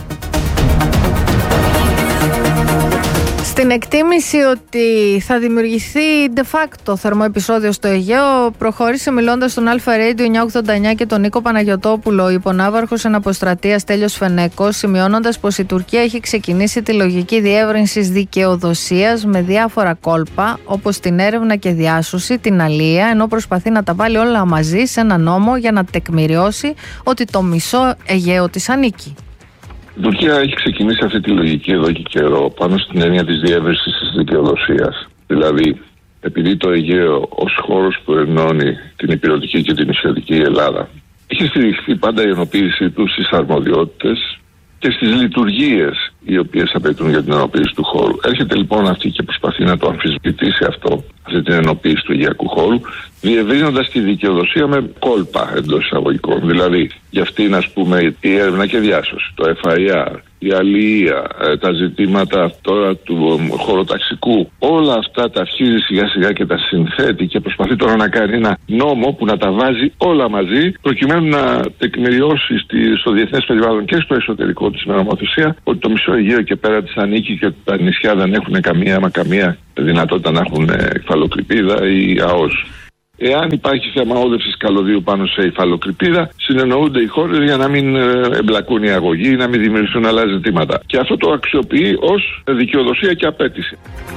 B: Στην εκτίμηση ότι θα δημιουργηθεί de facto θερμό επεισόδιο στο Αιγαίο, προχώρησε μιλώντας στον Αλφα Radio εννιακόσια ογδόντα εννιά και τον Νίκο Παναγιωτόπουλο, υπονάβαρχος εναποστρατείας Τέλειος Φενέκος, σημειώνοντας πως η Τουρκία έχει ξεκινήσει τη λογική διεύρυνσης δικαιοδοσίας με διάφορα κόλπα, όπως την έρευνα και διάσωση, την αλία, ενώ προσπαθεί να τα βάλει όλα μαζί σε ένα νόμο για να τεκμηριώσει ότι το μισό Αιγαίο της ανήκει.
D: Η Τουρκία έχει ξεκινήσει αυτή τη λογική εδώ και καιρό πάνω στην έννοια της διεύρυνσης της δικαιοδοσίας. Δηλαδή, επειδή το Αιγαίο ως χώρος που ενώνει την ηπειρωτική και την νησιωτική Ελλάδα έχει στηριχθεί πάντα η ενοποίησή του στις αρμοδιότητες και στις λειτουργίες οι οποίες απαιτούν για την ενοποίηση του χώρου. Έρχεται λοιπόν αυτή και προσπαθεί να το αμφισβητήσει αυτό, αυτή την ενοποίηση του αιγαιακού χώρου, διευρύνοντας τη δικαιοδοσία με κόλπα εντός εισαγωγικών. Δηλαδή, για αυτήν, ας πούμε, η έρευνα και διάσωση, το εφ άι αρ, η αλληλεία, τα ζητήματα τώρα του χωροταξικού, όλα αυτά τα αρχίζει σιγά σιγά και τα συνθέτει και προσπαθεί τώρα να κάνει ένα νόμο που να τα βάζει όλα μαζί, προκειμένου να τεκμηριώσει στο διεθνές περιβάλλον και στο εσωτερικό της νομοθεσία ότι το μισό Αιγαίο και πέρα της ανήκει και ότι τα νησιά δεν έχουν καμία μα καμία δυνατότητα να έχουν υφαλοκρηπίδα ή ΑΟΣ. Εάν υπάρχει θέμα όδευσης καλωδίου πάνω σε υφαλοκρηπίδα, συνεννοούνται οι χώρες για να μην εμπλακούν οι αγωγοί ή να μην δημιουργηθούν άλλα ζητήματα. Και αυτό το αξιοποιεί ως δικαιοδοσία και απέτηση.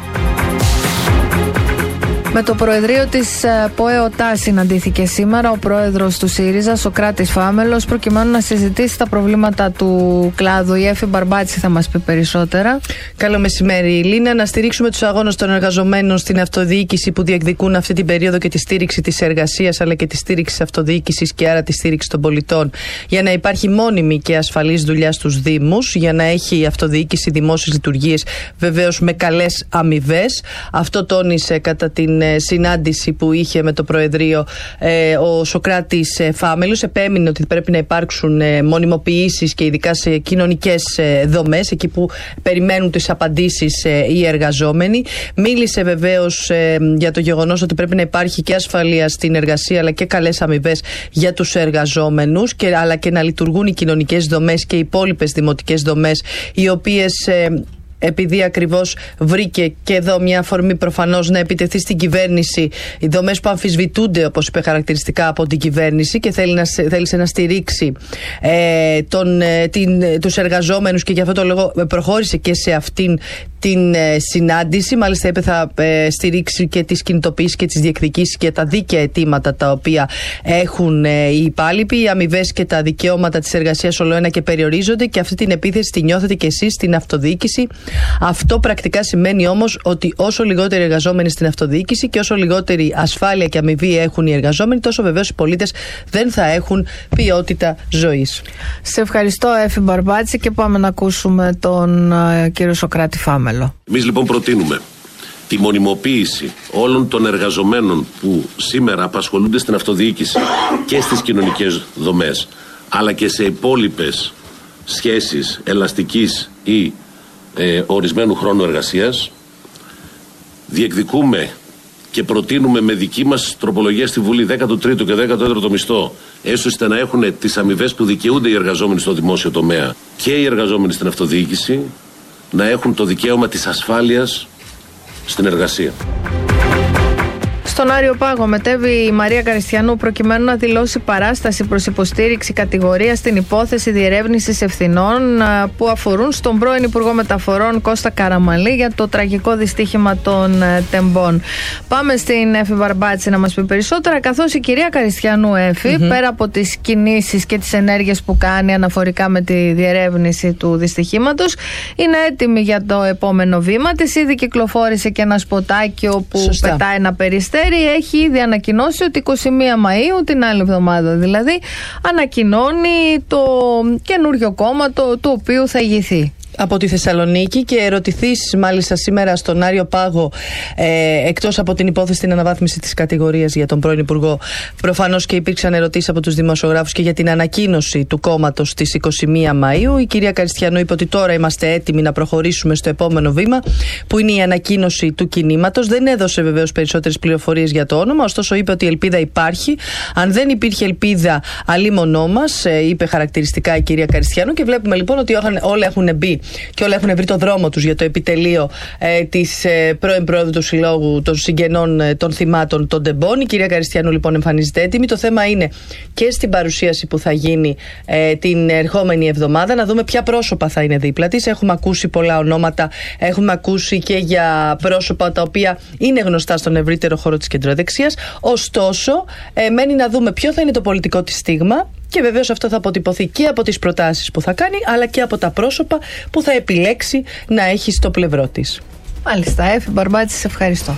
B: Με το Προεδρείο της ΠΟΕΟΤΑ συναντήθηκε σήμερα ο πρόεδρος του ΣΥΡΙΖΑ, Σωκράτης Φάμελος, προκειμένου να συζητήσει τα προβλήματα του κλάδου. Η Έφη Μπαρμπάτση θα μας πει περισσότερα.
F: Καλό μεσημέρι, Λίνα. Να στηρίξουμε τους αγώνες των εργαζομένων στην αυτοδιοίκηση που διεκδικούν αυτή την περίοδο και τη στήριξη της εργασίας αλλά και τη στήριξη της αυτοδιοίκησης και άρα τη στήριξη των πολιτών. Για να υπάρχει μόνιμη και ασφαλής δουλειά στους Δήμους, για να έχει η αυτοδιοίκηση δημόσιες λειτουργίες βεβαίως με καλές αμοιβές. Αυτό τόνισε κατά την συνάντηση που είχε με το Προεδρείο ε, ο Σωκράτης ε, Φάμελος. Επέμεινε ότι πρέπει να υπάρξουν ε, μονιμοποιήσεις και ειδικά σε κοινωνικές ε, δομές, εκεί που περιμένουν τις απαντήσεις ε, οι εργαζόμενοι. Μίλησε βεβαίως ε, για το γεγονός ότι πρέπει να υπάρχει και ασφαλεία στην εργασία αλλά και καλές αμοιβές για τους εργαζόμενους, και, αλλά και να λειτουργούν οι κοινωνικές δομές και οι υπόλοιπες δημοτικές δομές, οι οποίες ε, επειδή ακριβώς βρήκε και εδώ μια αφορμή προφανώς να επιτεθεί στην κυβέρνηση, οι δομές που αμφισβητούνται, όπως είπε χαρακτηριστικά, από την κυβέρνηση, και θέλει να, θέλησε να στηρίξει ε, τον, ε, την, τους εργαζόμενους, και γι' αυτό το λόγο προχώρησε και σε αυτήν την ε, συνάντηση. Μάλιστα είπε θα ε, στηρίξει και τις κινητοποιήσεις και τις διεκδικήσεις και τα δίκαια αιτήματα τα οποία έχουν ε, οι υπάλληλοι. Οι αμοιβές και τα δικαιώματα της εργασίας ολοένα και περιορίζονται, και αυτή την επίθεση τη νιώθετε και εσείς στην αυτοδιοίκηση. Αυτό πρακτικά σημαίνει όμως ότι όσο λιγότεροι εργαζόμενοι στην αυτοδιοίκηση και όσο λιγότερη ασφάλεια και αμοιβή έχουν οι εργαζόμενοι, τόσο βεβαίως οι πολίτες δεν θα έχουν ποιότητα ζωής.
B: Σε ευχαριστώ, Έφη Μπαρμπάτση, και πάμε να ακούσουμε τον uh, κύριο Σωκράτη Φάμελο.
H: Εμείς λοιπόν προτείνουμε τη μονιμοποίηση όλων των εργαζομένων που σήμερα απασχολούνται στην αυτοδιοίκηση και στις κοινωνικές δομές, αλλά και σε υπόλοιπες σχέσεις ελαστικής ή ε, ορισμένου χρόνου εργασίας. Διεκδικούμε και προτείνουμε με δική μας τροπολογία στη Βουλή δέκατο τρίτο και δέκατο τέταρτο μισθό, έστω ώστε να έχουν τις αμοιβές που δικαιούνται οι εργαζόμενοι στο δημόσιο τομέα και οι εργαζόμενοι στην αυτοδιοίκηση, να έχουν το δικαίωμα της ασφάλειας στην εργασία.
B: Στον Άριο Πάγο μετέβη η Μαρία Καριστιανού προκειμένου να δηλώσει παράσταση προς υποστήριξη κατηγορίας στην υπόθεση διερεύνησης ευθυνών που αφορούν στον πρώην Υπουργό Μεταφορών Κώστα Καραμαλή για το τραγικό δυστύχημα των τεμπών. Πάμε στην Έφη Μπαρμπάτση να μας πει περισσότερα, καθώς η κυρία Καριστιανού, Έφη, mm-hmm. πέρα από τις κινήσεις και τις ενέργειες που κάνει αναφορικά με τη διερεύνηση του δυστυχήματος, είναι έτοιμη για το επόμενο βήμα της. Ήδη κυκλοφόρησε και ένα σποτάκι όπου Σωστά. πετάει ένα περιστέρι. Έχει ήδη ανακοινώσει ότι εικοστή πρώτη Μαΐου, την άλλη εβδομάδα δηλαδή, ανακοινώνει το καινούριο κόμμα το, του οποίου θα ηγηθεί.
F: Από τη Θεσσαλονίκη, και ερωτηθείς μάλιστα σήμερα στον Άριο Πάγο, ε, εκτός από την υπόθεση την αναβάθμιση της κατηγορίας για τον πρώην Υπουργό, προφανώς και υπήρξαν ερωτήσεις από τους δημοσιογράφους και για την ανακοίνωση του κόμματος της εικοστή πρώτη Μαΐου. Η κυρία Καριστιανού είπε ότι τώρα είμαστε έτοιμοι να προχωρήσουμε στο επόμενο βήμα, που είναι η ανακοίνωση του κινήματος. Δεν έδωσε βεβαίως περισσότερες πληροφορίες για το όνομα, ωστόσο είπε ότι η ελπίδα υπάρχει. Αν δεν υπήρχε ελπίδα, αλίμονό μας, ε, είπε χαρακτηριστικά η κυρία Καριστιανού, και βλέπουμε λοιπόν ότι όλα έχουν μπει και όλα έχουν βρει το δρόμο τους για το επιτελείο ε, της ε, πρώην Πρόεδρου του Συλλόγου των Συγγενών ε, των Θυμάτων των Τεμπών. Η κυρία Καριστιανού λοιπόν εμφανίζεται έτοιμη. Το θέμα είναι και στην παρουσίαση που θα γίνει ε, την ερχόμενη εβδομάδα να δούμε ποια πρόσωπα θα είναι δίπλα της. Έχουμε ακούσει πολλά ονόματα, έχουμε ακούσει και για πρόσωπα τα οποία είναι γνωστά στον ευρύτερο χώρο της κεντροδεξιάς. Ωστόσο, ε, μένει να δούμε ποιο θα είναι το πολιτικό της στίγμα. Και βεβαίως αυτό θα αποτυπωθεί και από τις προτάσεις που θα κάνει, αλλά και από τα πρόσωπα που θα επιλέξει να έχει στο πλευρό της.
B: Μάλιστα, Έφη Μπαρμπάτση, σε ευχαριστώ.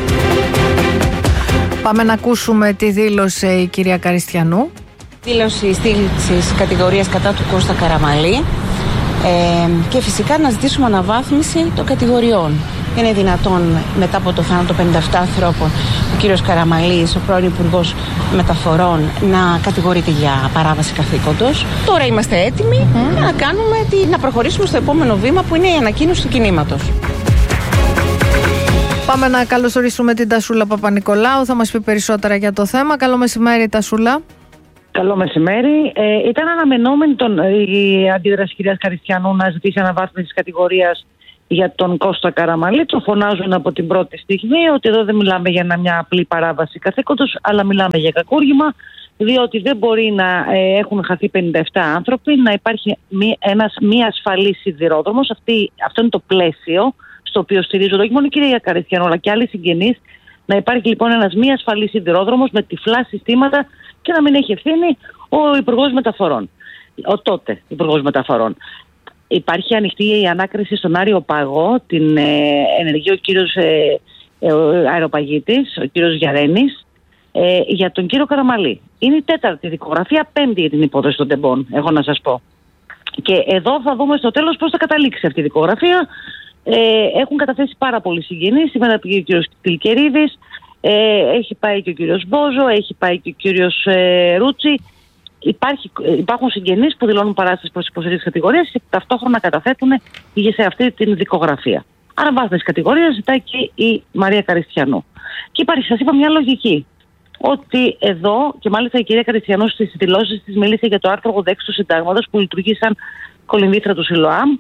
B: Πάμε να ακούσουμε τι δήλωσε η κυρία Καριστιανού.
I: Δήλωση στήριξης κατηγορίας κατά του Κώστα Καραμαλή ε, και φυσικά να ζητήσουμε αναβάθμιση των κατηγοριών. Είναι δυνατόν μετά από το θάνατο πενήντα επτά ανθρώπων ο κύριος Καραμαλής, ο πρώην Υπουργός Μεταφορών, να κατηγορείται για παράβαση καθήκοντος? Τώρα είμαστε έτοιμοι mm. να, κάνουμε τη, να προχωρήσουμε στο επόμενο βήμα, που είναι η ανακοίνωση του κινήματος.
B: Πάμε να καλωσορίσουμε την Τασούλα Παπα-Νικολάου, θα μας πει περισσότερα για το θέμα. Καλό μεσημέρι, Τασούλα.
J: Καλό μεσημέρι. Ε, ήταν αναμενόμενη τον, η αντίδραση της κυρίας Καριστιανού να ζητήσει αναβάθμιση της κατηγορίας για τον Κώστα Καραμαλή. Το φωνάζουν από την πρώτη στιγμή ότι εδώ δεν μιλάμε για μια απλή παράβαση καθήκοντος, αλλά μιλάμε για κακούργημα, διότι δεν μπορεί να ε, έχουν χαθεί πενήντα επτά άνθρωποι, να υπάρχει μη, ένας μη ασφαλής σιδηρόδρομος. Αυτή, αυτό είναι το πλαίσιο στο οποίο στηρίζονται όχι μόνο η κυρία Καριστιανού, αλλά και άλλοι συγγενείς. Να υπάρχει λοιπόν ένας μη ασφαλής σιδηρόδρομος με τυφλά συστήματα και να μην έχει ευθύνη ο Υπουργός Μεταφορών. Ο τότε Υπουργός Μεταφορών. Υπάρχει ανοιχτή η ανάκριση στον Άριο Πάγο, την ε, ενεργεί ο κύριος ε, ε, ο αεροπαγίτης, ο κύριος Γιαρένης, ε, για τον κύριο Καραμαλή. Είναι η τέταρτη δικογραφία, πέμπτη για την υπόθεση των τεμπών, εγώ να σας πω. Και εδώ θα δούμε στο τέλος πώς θα καταλήξει αυτή η δικογραφία. Ε, έχουν καταθέσει πάρα πολλοί συγγενείς. Σήμερα πήγε ο κύριος Τιλκερίδης, ε, έχει πάει και ο κύριος Μπόζο, έχει πάει και ο κύριος ε, Ρούτσι. Υπάρχει, υπάρχουν συγγενείς που δηλώνουν παράσταση προς υποστήριξη κατηγορίας και ταυτόχρονα καταθέτουν σε αυτή την δικογραφία. Άρα βάθμιση κατηγορίας ζητάει και η Μαρία Καριστιανού. Και υπάρχει, σας είπα, μια λογική. Ότι εδώ, και μάλιστα η κυρία Καριστιανού στις δηλώσεις της μίλησε για το άρθρο ογδόντα έξι του Συντάγματος που λειτουργεί σαν κολυμβήθρα του Σιλοάμ,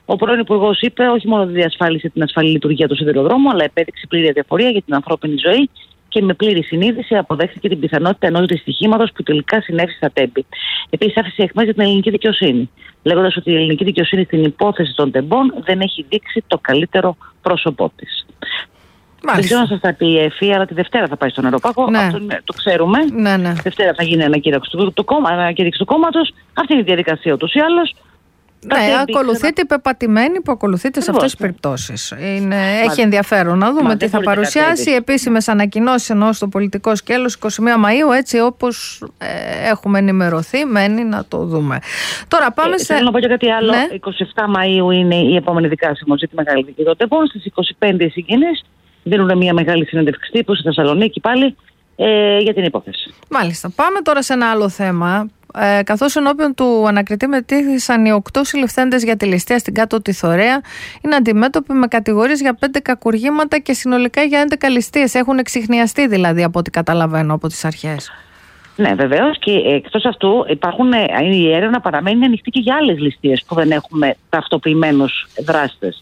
J: Ο πρώην Υπουργός είπε όχι μόνο δεν διασφάλισε την ασφαλή λειτουργία του σιδηροδρόμου, αλλά επέδειξε πλήρη αδιαφορία για την ανθρώπινη ζωή και με πλήρη συνείδηση αποδέχθηκε την πιθανότητα ενός δυστυχήματος που τελικά συνέβη στα Τέμπη. Επίσης, άφησε αιχμές για την ελληνική δικαιοσύνη, λέγοντας ότι η ελληνική δικαιοσύνη στην υπόθεση των Τεμπών δεν έχει δείξει το καλύτερο πρόσωπό της. Δεν ξέρω να σας τα πει η ΕΦΗ, αλλά τη Δευτέρα θα πάει στον Αεροπάγο.
B: Ναι.
J: Αυτό είναι, το ξέρουμε.
B: Ναι, ναι.
J: Δευτέρα θα γίνει ανακήρυξη του, του, κόμμα, ανακήρυξη του κόμματος. Αυτή είναι η διαδικασία ούτως ή άλλως.
B: Ναι, ακολουθείται η πεπατημένη που ακολουθείται σε αυτές τις περιπτώσεις. Είναι, έχει ενδιαφέρον να δούμε Μα, τι θα παρουσιάσει. Επίσημες ανακοινώσεις εννοώ στο πολιτικό σκέλος εικοστή πρώτη Μαΐου, έτσι όπως ε, έχουμε ενημερωθεί, μένει να το δούμε. Τώρα πάμε ε, σε.
J: Θέλω να πω και κάτι άλλο. Ναι. εικοστή εβδόμη Μαΐου είναι η επόμενη δικάσιμο ζήτημα μεγάλη δική των Τεμπών. Στις εικοστή πέμπτη οι συγγενείς δίνουν μια μεγάλη συνέντευξη τύπου στη Θεσσαλονίκη πάλι ε, για την υπόθεση.
B: Μάλιστα. Πάμε τώρα σε ένα άλλο θέμα. Ε, καθώς ενώπιον του ανακριτή μετήχθησαν οι οκτώ συλληφθέντες για τη ληστεία στην Κάτω τη Θωρέα, είναι αντιμέτωποι με κατηγορίες για πέντε κακουργήματα και συνολικά για έντεκα ληστείες. Έχουν εξιχνιαστεί δηλαδή από ό,τι καταλαβαίνω από τις αρχές.
J: Ναι, βεβαίως, και εκτός αυτού υπάρχουν, η έρευνα παραμένει ανοιχτή και για άλλες ληστείες που δεν έχουμε ταυτοποιημένους δράστες.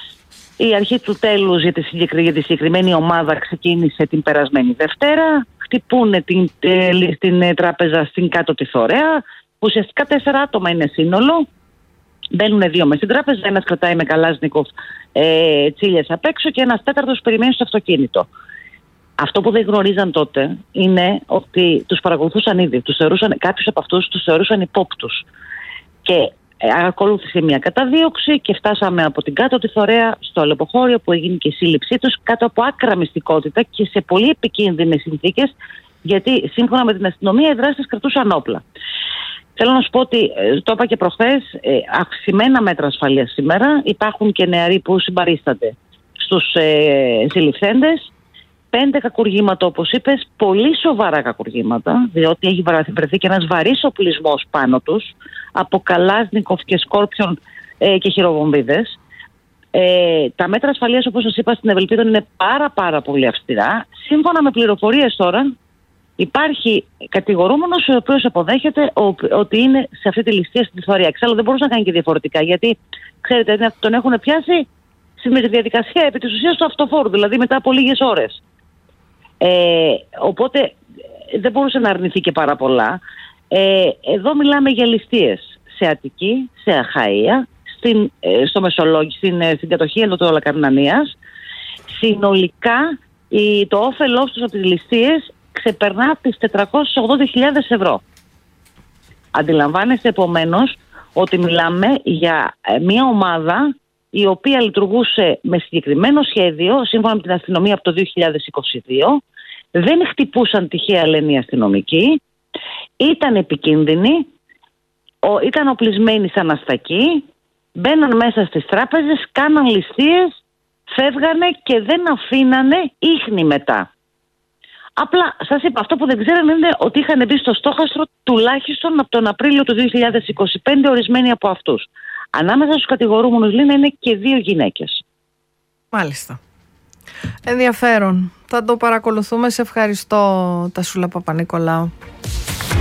J: Η αρχή του τέλους για τη, για τη συγκεκριμένη ομάδα ξεκίνησε την περασμένη Δευτέρα. Χτυπούν την, την τράπεζα στην Κάτω τη Θωρέα. Ουσιαστικά τέσσερα άτομα είναι σύνολο. Μπαίνουν δύο μες στην τράπεζα. Ένας κρατάει με καλάζνικοφ ε, τσίλιες απ' έξω και ένας τέταρτος περιμένει στο αυτοκίνητο. Αυτό που δεν γνωρίζαν τότε είναι ότι τους παρακολουθούσαν ήδη. Τους θεωρούσαν, κάποιους από αυτούς τους θεωρούσαν υπόπτους. Και ακολούθησε μια καταδίωξη και φτάσαμε από την Κάτω τη Θωρέα στο αλεποχώριο που έγινε και η σύλληψή τους κάτω από άκρα μυστικότητα και σε πολύ επικίνδυνες συνθήκες, γιατί σύμφωνα με την αστυνομία οι δράστες κρατούσαν όπλα. Θέλω να σου πω ότι, το είπα και προχθές, αυξημένα μέτρα ασφαλείας σήμερα. Υπάρχουν και νεαροί που συμπαρίστανται στους ε, συλληφθέντες. Πέντε κακουργήματα, όπως είπες, πολύ σοβαρά κακουργήματα, διότι έχει βρεθεί και ένας βαρύς οπλισμός πάνω τους από καλάζνικοφ και σκόρπιον ε, και χειροβομβίδες. Ε, τα μέτρα ασφαλείας, όπως σας είπα, στην Ευελπίδων είναι πάρα πάρα πολύ αυστηρά. Σύμφωνα με πληροφορίες τώρα, υπάρχει κατηγορούμενος ο οποίος αποδέχεται ότι είναι σε αυτή τη ληστεία στην Θωρέα. Εξάλλου δεν μπορούσε να κάνει και διαφορετικά, γιατί ξέρετε, τον έχουν πιάσει στη διαδικασία επί της ουσίας του αυτοφόρου, δηλαδή μετά από λίγες ώρες. Ε, οπότε δεν μπορούσε να αρνηθεί και πάρα πολλά. Ε, εδώ μιλάμε για ληστείες σε Αττική, σε Αχαΐα, στην, ε, στο Μεσολόγγι, στην, ε, στην κατοχή Ενδοτολακαρνανίας. Συνολικά η, το όφελός τους από τις ληστείες ξεπερνά τις τετρακόσιες ογδόντα χιλιάδες ευρώ. Αντιλαμβάνεστε επομένως ότι μιλάμε για ε, μια ομάδα η οποία λειτουργούσε με συγκεκριμένο σχέδιο, σύμφωνα με την αστυνομία από το δύο χιλιάδες είκοσι δύο. Δεν χτυπούσαν τυχαία, λένε οι αστυνομικοί. Ήταν επικίνδυνοι, ήταν οπλισμένοι σαν αστακοί, μπαίναν μέσα στις τράπεζες, κάναν ληστείες, φεύγανε και δεν αφήνανε ίχνη μετά. Απλά σας είπα, αυτό που δεν ξέρανε είναι ότι είχαν μπει στο στόχαστρο τουλάχιστον από τον Απρίλιο του δύο χιλιάδες είκοσι πέντε ορισμένοι από αυτούς. Ανάμεσα στους κατηγορούμενους, λένε, είναι και δύο γυναίκες.
B: Μάλιστα. Ενδιαφέρον. Θα το παρακολουθούμε. Σε ευχαριστώ, Τασούλα Παπα-Νικολάου.